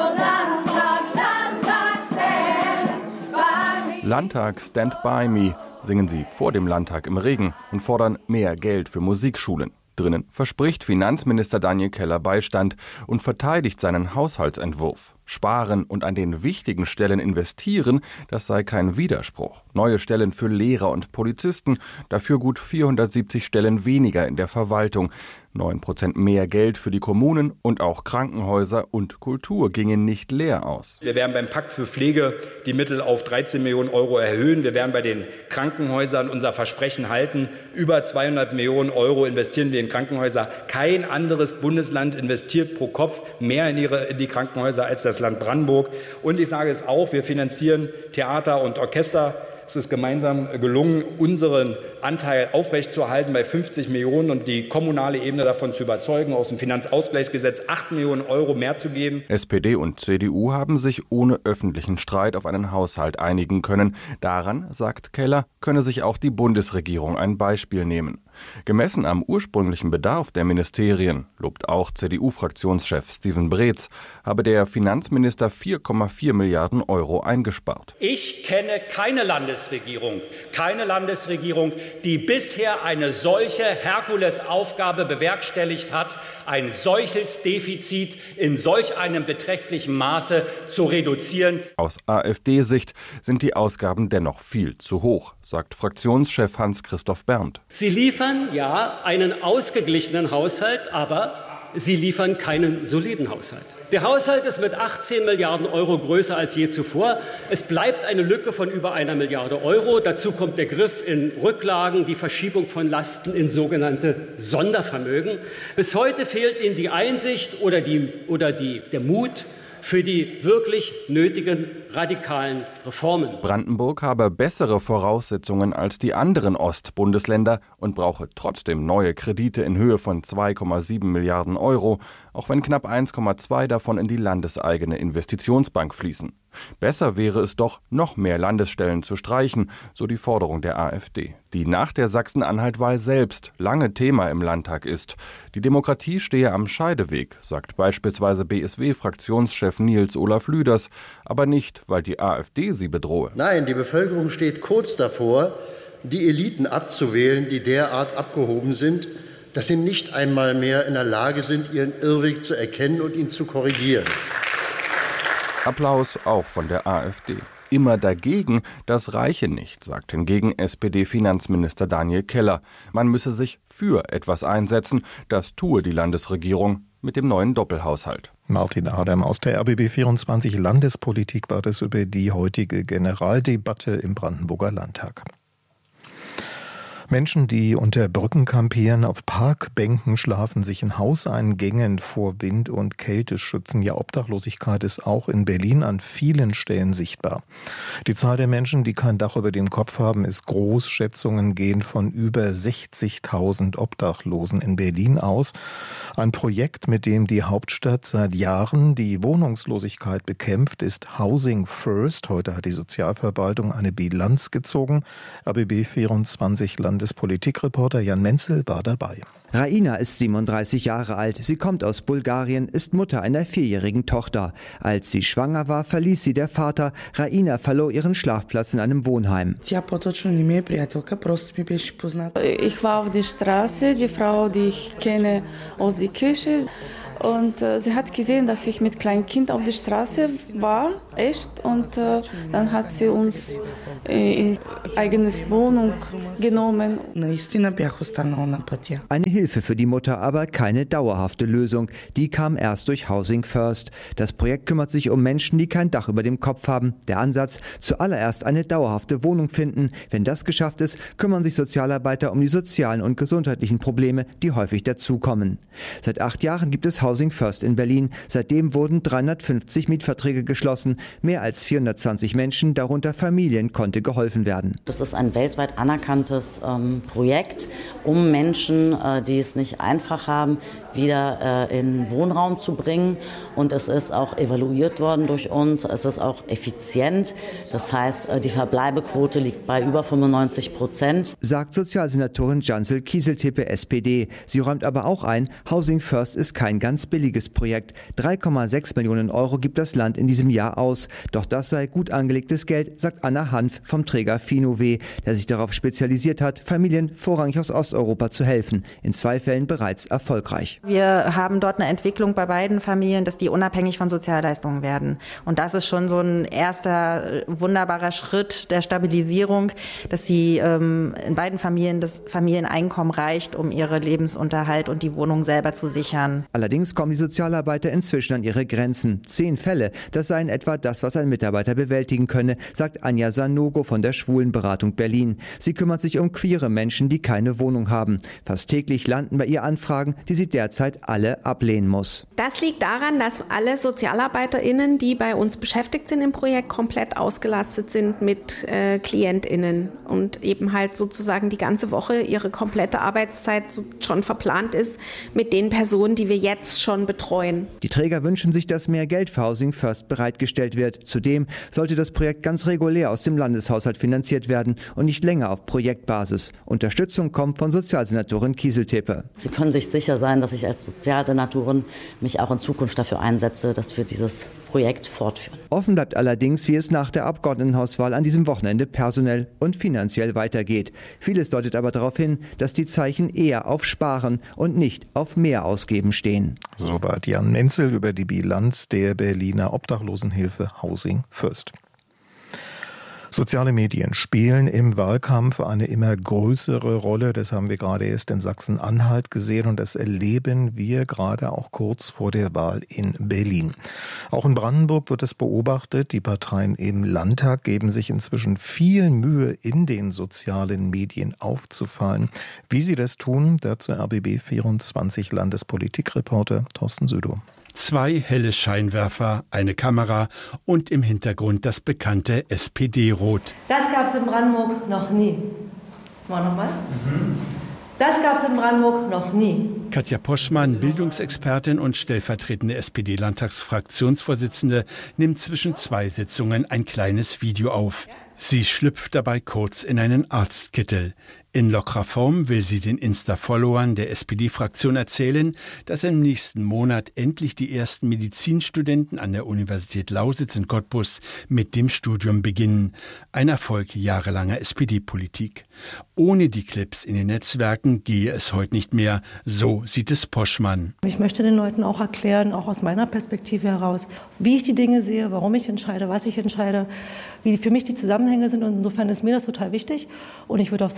Landtag Stand By Me singen sie vor dem Landtag im Regen und fordern mehr Geld für Musikschulen. Drinnen verspricht Finanzminister Daniel Keller Beistand und verteidigt seinen Haushaltsentwurf. Sparen und an den wichtigen Stellen investieren, das sei kein Widerspruch. Neue Stellen für Lehrer und Polizisten, dafür gut 470 Stellen weniger in der Verwaltung. 9% mehr Geld für die Kommunen und auch Krankenhäuser und Kultur gingen nicht leer aus. Wir werden beim Pakt für Pflege die Mittel auf 13 Millionen Euro erhöhen. Wir werden bei den Krankenhäusern unser Versprechen halten. Über 200 Millionen Euro investieren wir in Krankenhäuser. Kein anderes Bundesland investiert pro Kopf mehr in die Krankenhäuser als das Land Brandenburg. Und ich sage es auch, wir finanzieren Theater und Orchester. Es ist gemeinsam gelungen, unseren Anteil aufrechtzuerhalten bei 50 Millionen und die kommunale Ebene davon zu überzeugen, aus dem Finanzausgleichsgesetz 8 Millionen Euro mehr zu geben. SPD und CDU haben sich ohne öffentlichen Streit auf einen Haushalt einigen können. Daran, sagt Keller, könne sich auch die Bundesregierung ein Beispiel nehmen. Gemessen am ursprünglichen Bedarf der Ministerien, lobt auch CDU-Fraktionschef Steven Breetz, habe der Finanzminister 4,4 Milliarden Euro eingespart. Ich kenne keine Landesregierung, die bisher eine solche Herkulesaufgabe bewerkstelligt hat, ein solches Defizit in solch einem beträchtlichen Maße zu reduzieren. Aus AfD-Sicht sind die Ausgaben dennoch viel zu hoch, sagt Fraktionschef Hans-Christoph Berndt. Sie liefern ja einen ausgeglichenen Haushalt, aber Sie liefern keinen soliden Haushalt. Der Haushalt ist mit 18 Milliarden Euro größer als je zuvor. Es bleibt eine Lücke von über 1 Milliarde Euro. Dazu kommt der Griff in Rücklagen, die Verschiebung von Lasten in sogenannte Sondervermögen. Bis heute fehlt Ihnen die Einsicht oder der Mut für die wirklich nötigen radikalen Reformen. Brandenburg habe bessere Voraussetzungen als die anderen Ostbundesländer und brauche trotzdem neue Kredite in Höhe von 2,7 Milliarden Euro, auch wenn knapp 1,2 davon in die landeseigene Investitionsbank fließen. Besser wäre es doch, noch mehr Landesstellen zu streichen, so die Forderung der AfD, die nach der Sachsen-Anhalt-Wahl selbst lange Thema im Landtag ist. Die Demokratie stehe am Scheideweg, sagt beispielsweise BSW-Fraktionschef Nils Olaf Lüders, aber nicht, weil die AfD sie bedrohe. Nein, die Bevölkerung steht kurz davor, die Eliten abzuwählen, die derart abgehoben sind, dass sie nicht einmal mehr in der Lage sind, ihren Irrweg zu erkennen und ihn zu korrigieren. Applaus auch von der AfD. Immer dagegen, das reiche nicht, sagt hingegen SPD-Finanzminister Daniel Keller. Man müsse sich für etwas einsetzen, das tue die Landesregierung mit dem neuen Doppelhaushalt. Martin Adam aus der RBB 24 Landespolitik war das über die heutige Generaldebatte im Brandenburger Landtag. Menschen, die unter Brücken kampieren, auf Parkbänken schlafen, sich in Hauseingängen vor Wind und Kälte schützen. Ja, Obdachlosigkeit ist auch in Berlin an vielen Stellen sichtbar. Die Zahl der Menschen, die kein Dach über dem Kopf haben, ist groß. Schätzungen gehen von über 60.000 Obdachlosen in Berlin aus. Ein Projekt, mit dem die Hauptstadt seit Jahren die Wohnungslosigkeit bekämpft, ist Housing First. Heute hat die Sozialverwaltung eine Bilanz gezogen. RBB 24 Landespolitikreporter Jan Menzel war dabei. Raina ist 37 Jahre alt. Sie kommt aus Bulgarien, ist Mutter einer 4-jährigen Tochter. Als sie schwanger war, verließ sie der Vater. Raina verlor ihren Schlafplatz in einem Wohnheim. Ich war auf der Straße, die Frau, die ich kenne aus der Kirche. Und sie hat gesehen, dass ich mit kleinem Kind auf der Straße war, echt. Und dann hat sie uns in eigenes Wohnung genommen. Eine Hilfe für die Mutter, aber keine dauerhafte Lösung. Die kam erst durch Housing First. Das Projekt kümmert sich um Menschen, die kein Dach über dem Kopf haben. Der Ansatz: zuallererst eine dauerhafte Wohnung finden. Wenn das geschafft ist, kümmern sich Sozialarbeiter um die sozialen und gesundheitlichen Probleme, die häufig dazukommen. Seit 8 Jahren gibt es Housing First in Berlin. Seitdem wurden 350 Mietverträge geschlossen. Mehr als 420 Menschen, darunter Familien, konnte geholfen werden. Das ist ein weltweit anerkanntes Projekt, um Menschen, die es nicht einfach haben, wieder in Wohnraum zu bringen. Und es ist auch evaluiert worden durch uns. Es ist auch effizient. Das heißt, die Verbleibequote liegt bei über 95%. Sagt Sozialsenatorin Cansel Kieseltepe, SPD. Sie räumt aber auch ein, Housing First ist kein ganz billiges Projekt. 3,6 Millionen Euro gibt das Land in diesem Jahr aus. Doch das sei gut angelegtes Geld, sagt Anna Hanf vom Träger Finowe, der sich darauf spezialisiert hat, Familien vorrangig aus Osteuropa zu helfen. In 2 Fällen bereits erfolgreich. Wir haben dort eine Entwicklung bei beiden Familien, dass die unabhängig von Sozialleistungen werden. Und das ist schon so ein erster wunderbarer Schritt der Stabilisierung, dass sie in beiden Familien das Familieneinkommen reicht, um ihren Lebensunterhalt und die Wohnung selber zu sichern. Allerdings kommen die Sozialarbeiter inzwischen an ihre Grenzen. 10 Fälle, das sei in etwa das, was ein Mitarbeiter bewältigen könne, sagt Anja Sanogo von der Schwulenberatung Berlin. Sie kümmert sich um queere Menschen, die keine Wohnung haben. Fast täglich landen bei ihr Anfragen, die sie derzeit alle ablehnen muss. Das liegt daran, dass alle SozialarbeiterInnen, die bei uns beschäftigt sind im Projekt, komplett ausgelastet sind mit KlientInnen und eben halt sozusagen die ganze Woche ihre komplette Arbeitszeit schon verplant ist mit den Personen, die wir jetzt schon betreuen. Die Träger wünschen sich, dass mehr Geld für Housing First bereitgestellt wird. Zudem sollte das Projekt ganz regulär aus dem Landeshaushalt finanziert werden und nicht länger auf Projektbasis. Unterstützung kommt von Sozialsenatorin Kieseltepe. Sie können sich sicher sein, dass ich als Sozialsenatorin mich auch in Zukunft dafür einsetze, dass wir dieses Projekt fortführen. Offen bleibt allerdings, wie es nach der Abgeordnetenhauswahl an diesem Wochenende personell und finanziell weitergeht. Vieles deutet aber darauf hin, dass die Zeichen eher auf Sparen und nicht auf mehr Ausgeben stehen. Soweit Jan Menzel über die Bilanz der Berliner Obdachlosenhilfe Housing First. Soziale Medien spielen im Wahlkampf eine immer größere Rolle. Das haben wir gerade erst in Sachsen-Anhalt gesehen und das erleben wir gerade auch kurz vor der Wahl in Berlin. Auch in Brandenburg wird es beobachtet. Die Parteien im Landtag geben sich inzwischen viel Mühe, in den sozialen Medien aufzufallen. Wie sie das tun, dazu RBB 24 Landespolitikreporter Thorsten Südow. 2 helle Scheinwerfer, eine Kamera und im Hintergrund das bekannte SPD-Rot. Das gab es in Brandenburg noch nie. Mal nochmal. Das gab es in Brandenburg noch nie. Katja Poschmann, Bildungsexpertin und stellvertretende SPD-Landtagsfraktionsvorsitzende, nimmt zwischen 2 Sitzungen ein kleines Video auf. Sie schlüpft dabei kurz in einen Arztkittel. In lockerer Form will sie den Insta-Followern der SPD-Fraktion erzählen, dass im nächsten Monat endlich die ersten Medizinstudenten an der Universität Lausitz in Cottbus mit dem Studium beginnen. Ein Erfolg jahrelanger SPD-Politik. Ohne die Clips in den Netzwerken gehe es heute nicht mehr. So sieht es Poschmann. Ich möchte den Leuten auch erklären, auch aus meiner Perspektive heraus, wie ich die Dinge sehe, warum ich entscheide, was ich entscheide, wie für mich die Zusammenhänge sind. Und insofern ist mir das total wichtig. Und ich würde auf Social Media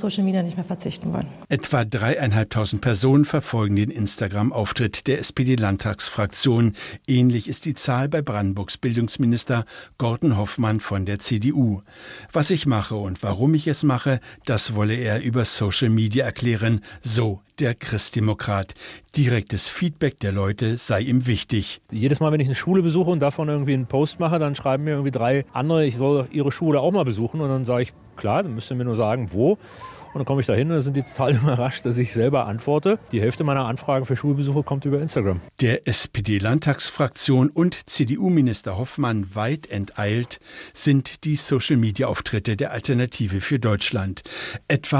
nicht mehr verzichten wollen. Etwa 3.500 Personen verfolgen den Instagram-Auftritt der SPD-Landtagsfraktion. Ähnlich ist die Zahl bei Brandenburgs Bildungsminister Gordon Hoffmann von der CDU. Was ich mache und warum ich es mache, das wolle er über Social Media erklären, so der Christdemokrat. Direktes Feedback der Leute sei ihm wichtig. Jedes Mal, wenn ich eine Schule besuche und davon irgendwie einen Post mache, dann schreiben mir irgendwie 3 andere, ich soll ihre Schule auch mal besuchen. Und dann sage ich, klar, dann müsst ihr mir nur sagen, wo. Und dann komme ich da hin und dann sind die total überrascht, dass ich selber antworte. Die Hälfte meiner Anfragen für Schulbesuche kommt über Instagram. Der SPD-Landtagsfraktion und CDU-Minister Hoffmann weit enteilt sind die Social-Media-Auftritte der Alternative für Deutschland. Etwa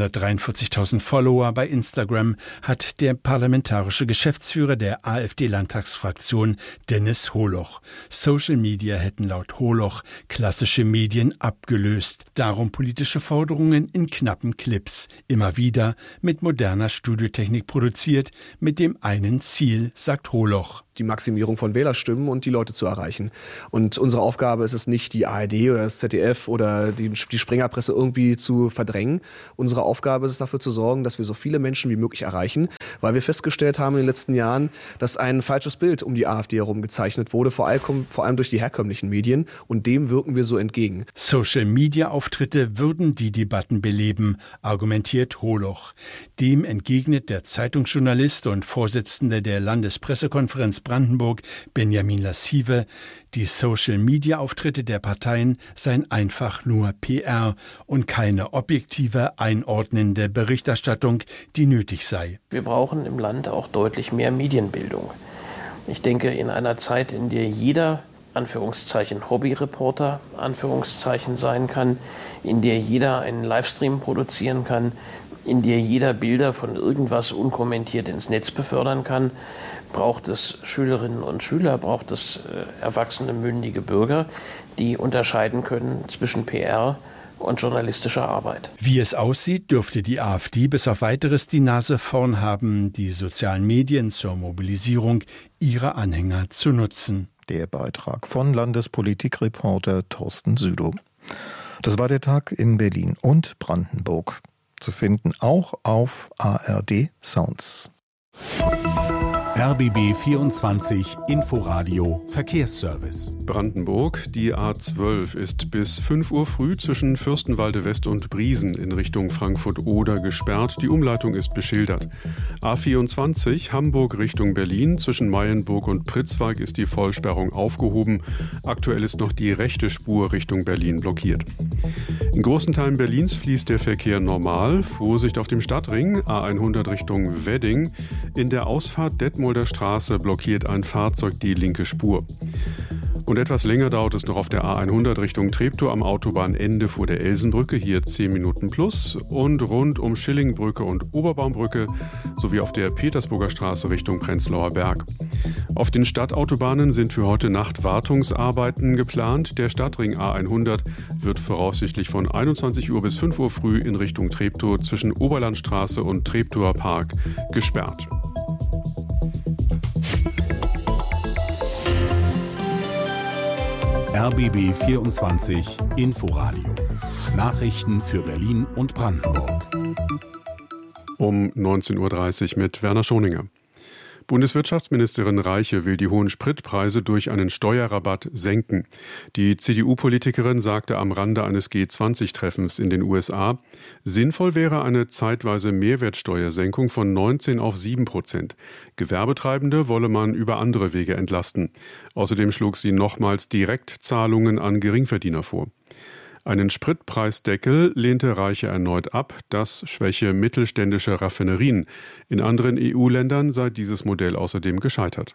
143.000 Follower bei Instagram hat der parlamentarische Geschäftsführer der AfD-Landtagsfraktion Dennis Holoch. Social Media hätten laut Holoch klassische Medien abgelöst. Darum politische Forderungen in knappen Clips, immer wieder mit moderner Studiotechnik produziert, mit dem einen Ziel, sagt Holoch. Die Maximierung von Wählerstimmen und die Leute zu erreichen. Und unsere Aufgabe ist es nicht, die ARD oder das ZDF oder die Springerpresse irgendwie zu verdrängen. Unsere Aufgabe ist es, dafür zu sorgen, dass wir so viele Menschen wie möglich erreichen, weil wir festgestellt haben in den letzten Jahren, dass ein falsches Bild um die AfD herum gezeichnet wurde, vor allem durch die herkömmlichen Medien, und dem wirken wir so entgegen. Social-Media-Auftritte würden die Debatten beleben, argumentiert Holoch. Dem entgegnet der Zeitungsjournalist und Vorsitzende der Landespressekonferenz Brandenburg, Benjamin Lassive, die Social-Media-Auftritte der Parteien seien einfach nur PR und keine objektive, einordnende Berichterstattung, die nötig sei. Wir brauchen im Land auch deutlich mehr Medienbildung. Ich denke, in einer Zeit, in der jeder Anführungszeichen Hobbyreporter Anführungszeichen sein kann, in der jeder einen Livestream produzieren kann, in der jeder Bilder von irgendwas unkommentiert ins Netz befördern kann, braucht es Schülerinnen und Schüler, braucht es erwachsene, mündige Bürger, die unterscheiden können zwischen PR und journalistischer Arbeit. Wie es aussieht, dürfte die AfD bis auf Weiteres die Nase vorn haben, die sozialen Medien zur Mobilisierung ihrer Anhänger zu nutzen. Der Beitrag von Landespolitikreporter Thorsten Südow. Das war der Tag in Berlin und Brandenburg. Zu finden auch auf ARD Sounds. RBB 24 Inforadio Verkehrsservice. Brandenburg, die A12 ist bis 5 Uhr früh zwischen Fürstenwalde West und Briesen in Richtung Frankfurt-Oder gesperrt. Die Umleitung ist beschildert. A24 Hamburg Richtung Berlin zwischen Mayenburg und Pritzwalk ist die Vollsperrung aufgehoben. Aktuell ist noch die rechte Spur Richtung Berlin blockiert. In großen Teilen Berlins fließt der Verkehr normal. Vorsicht auf dem Stadtring, A100 Richtung Wedding. In der Ausfahrt Detmolder Straße blockiert ein Fahrzeug die linke Spur. Und etwas länger dauert es noch auf der A100 Richtung Treptow am Autobahnende vor der Elsenbrücke, hier 10 Minuten plus. Und rund um Schillingbrücke und Oberbaumbrücke sowie auf der Petersburger Straße Richtung Prenzlauer Berg. Auf den Stadtautobahnen sind für heute Nacht Wartungsarbeiten geplant. Der Stadtring A100 wird voraussichtlich von 21 Uhr bis 5 Uhr früh in Richtung Treptow zwischen Oberlandstraße und Treptower Park gesperrt. RBB 24 Inforadio. Nachrichten für Berlin und Brandenburg. Um 19.30 Uhr mit Werner Schoninger. Bundeswirtschaftsministerin Reiche will die hohen Spritpreise durch einen Steuerrabatt senken. Die CDU-Politikerin sagte am Rande eines G20-Treffens in den USA, sinnvoll wäre eine zeitweise Mehrwertsteuersenkung von 19 auf 7%. Gewerbetreibende wolle man über andere Wege entlasten. Außerdem schlug sie nochmals Direktzahlungen an Geringverdiener vor. Einen Spritpreisdeckel lehnte Reiche erneut ab, das schwäche mittelständische Raffinerien. In anderen EU-Ländern sei dieses Modell außerdem gescheitert.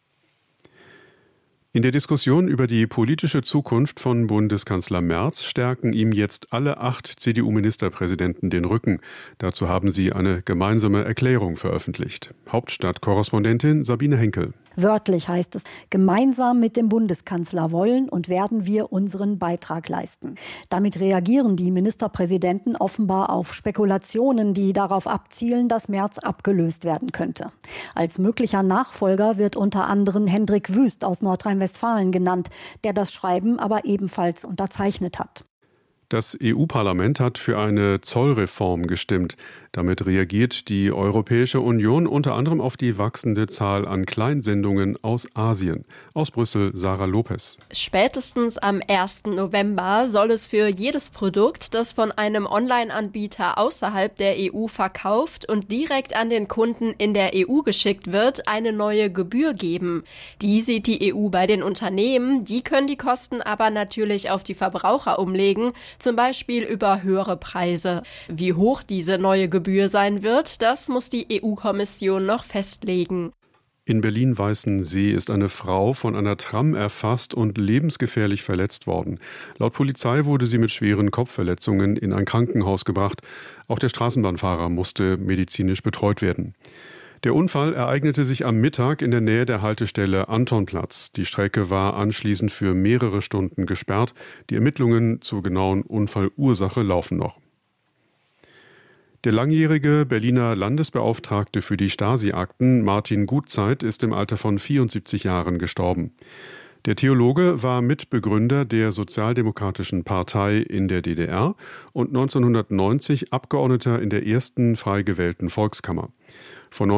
In der Diskussion über die politische Zukunft von Bundeskanzler Merz stärken ihm jetzt alle 8 CDU-Ministerpräsidenten den Rücken. Dazu haben sie eine gemeinsame Erklärung veröffentlicht. Hauptstadtkorrespondentin Sabine Henkel. Wörtlich heißt es, gemeinsam mit dem Bundeskanzler wollen und werden wir unseren Beitrag leisten. Damit reagieren die Ministerpräsidenten offenbar auf Spekulationen, die darauf abzielen, dass Merz abgelöst werden könnte. Als möglicher Nachfolger wird unter anderem Hendrik Wüst aus Nordrhein-Westfalen genannt, der das Schreiben aber ebenfalls unterzeichnet hat. Das EU-Parlament hat für eine Zollreform gestimmt. Damit reagiert die Europäische Union unter anderem auf die wachsende Zahl an Kleinsendungen aus Asien. Aus Brüssel, Sarah Lopez. Spätestens am 1. November soll es für jedes Produkt, das von einem Online-Anbieter außerhalb der EU verkauft und direkt an den Kunden in der EU geschickt wird, eine neue Gebühr geben. Die sieht die EU bei den Unternehmen, die können die Kosten aber natürlich auf die Verbraucher umlegen, zum Beispiel über höhere Preise. Wie hoch diese neue Gebühr sein wird, das muss die EU-Kommission noch festlegen. In Berlin-Weißensee ist eine Frau von einer Tram erfasst und lebensgefährlich verletzt worden. Laut Polizei wurde sie mit schweren Kopfverletzungen in ein Krankenhaus gebracht. Auch der Straßenbahnfahrer musste medizinisch betreut werden. Der Unfall ereignete sich am Mittag in der Nähe der Haltestelle Antonplatz. Die Strecke war anschließend für mehrere Stunden gesperrt. Die Ermittlungen zur genauen Unfallursache laufen noch. Der langjährige Berliner Landesbeauftragte für die Stasi-Akten, Martin Gutzeit, ist im Alter von 74 Jahren gestorben. Der Theologe war Mitbegründer der Sozialdemokratischen Partei in der DDR und 1990 Abgeordneter in der ersten frei gewählten Volkskammer. Von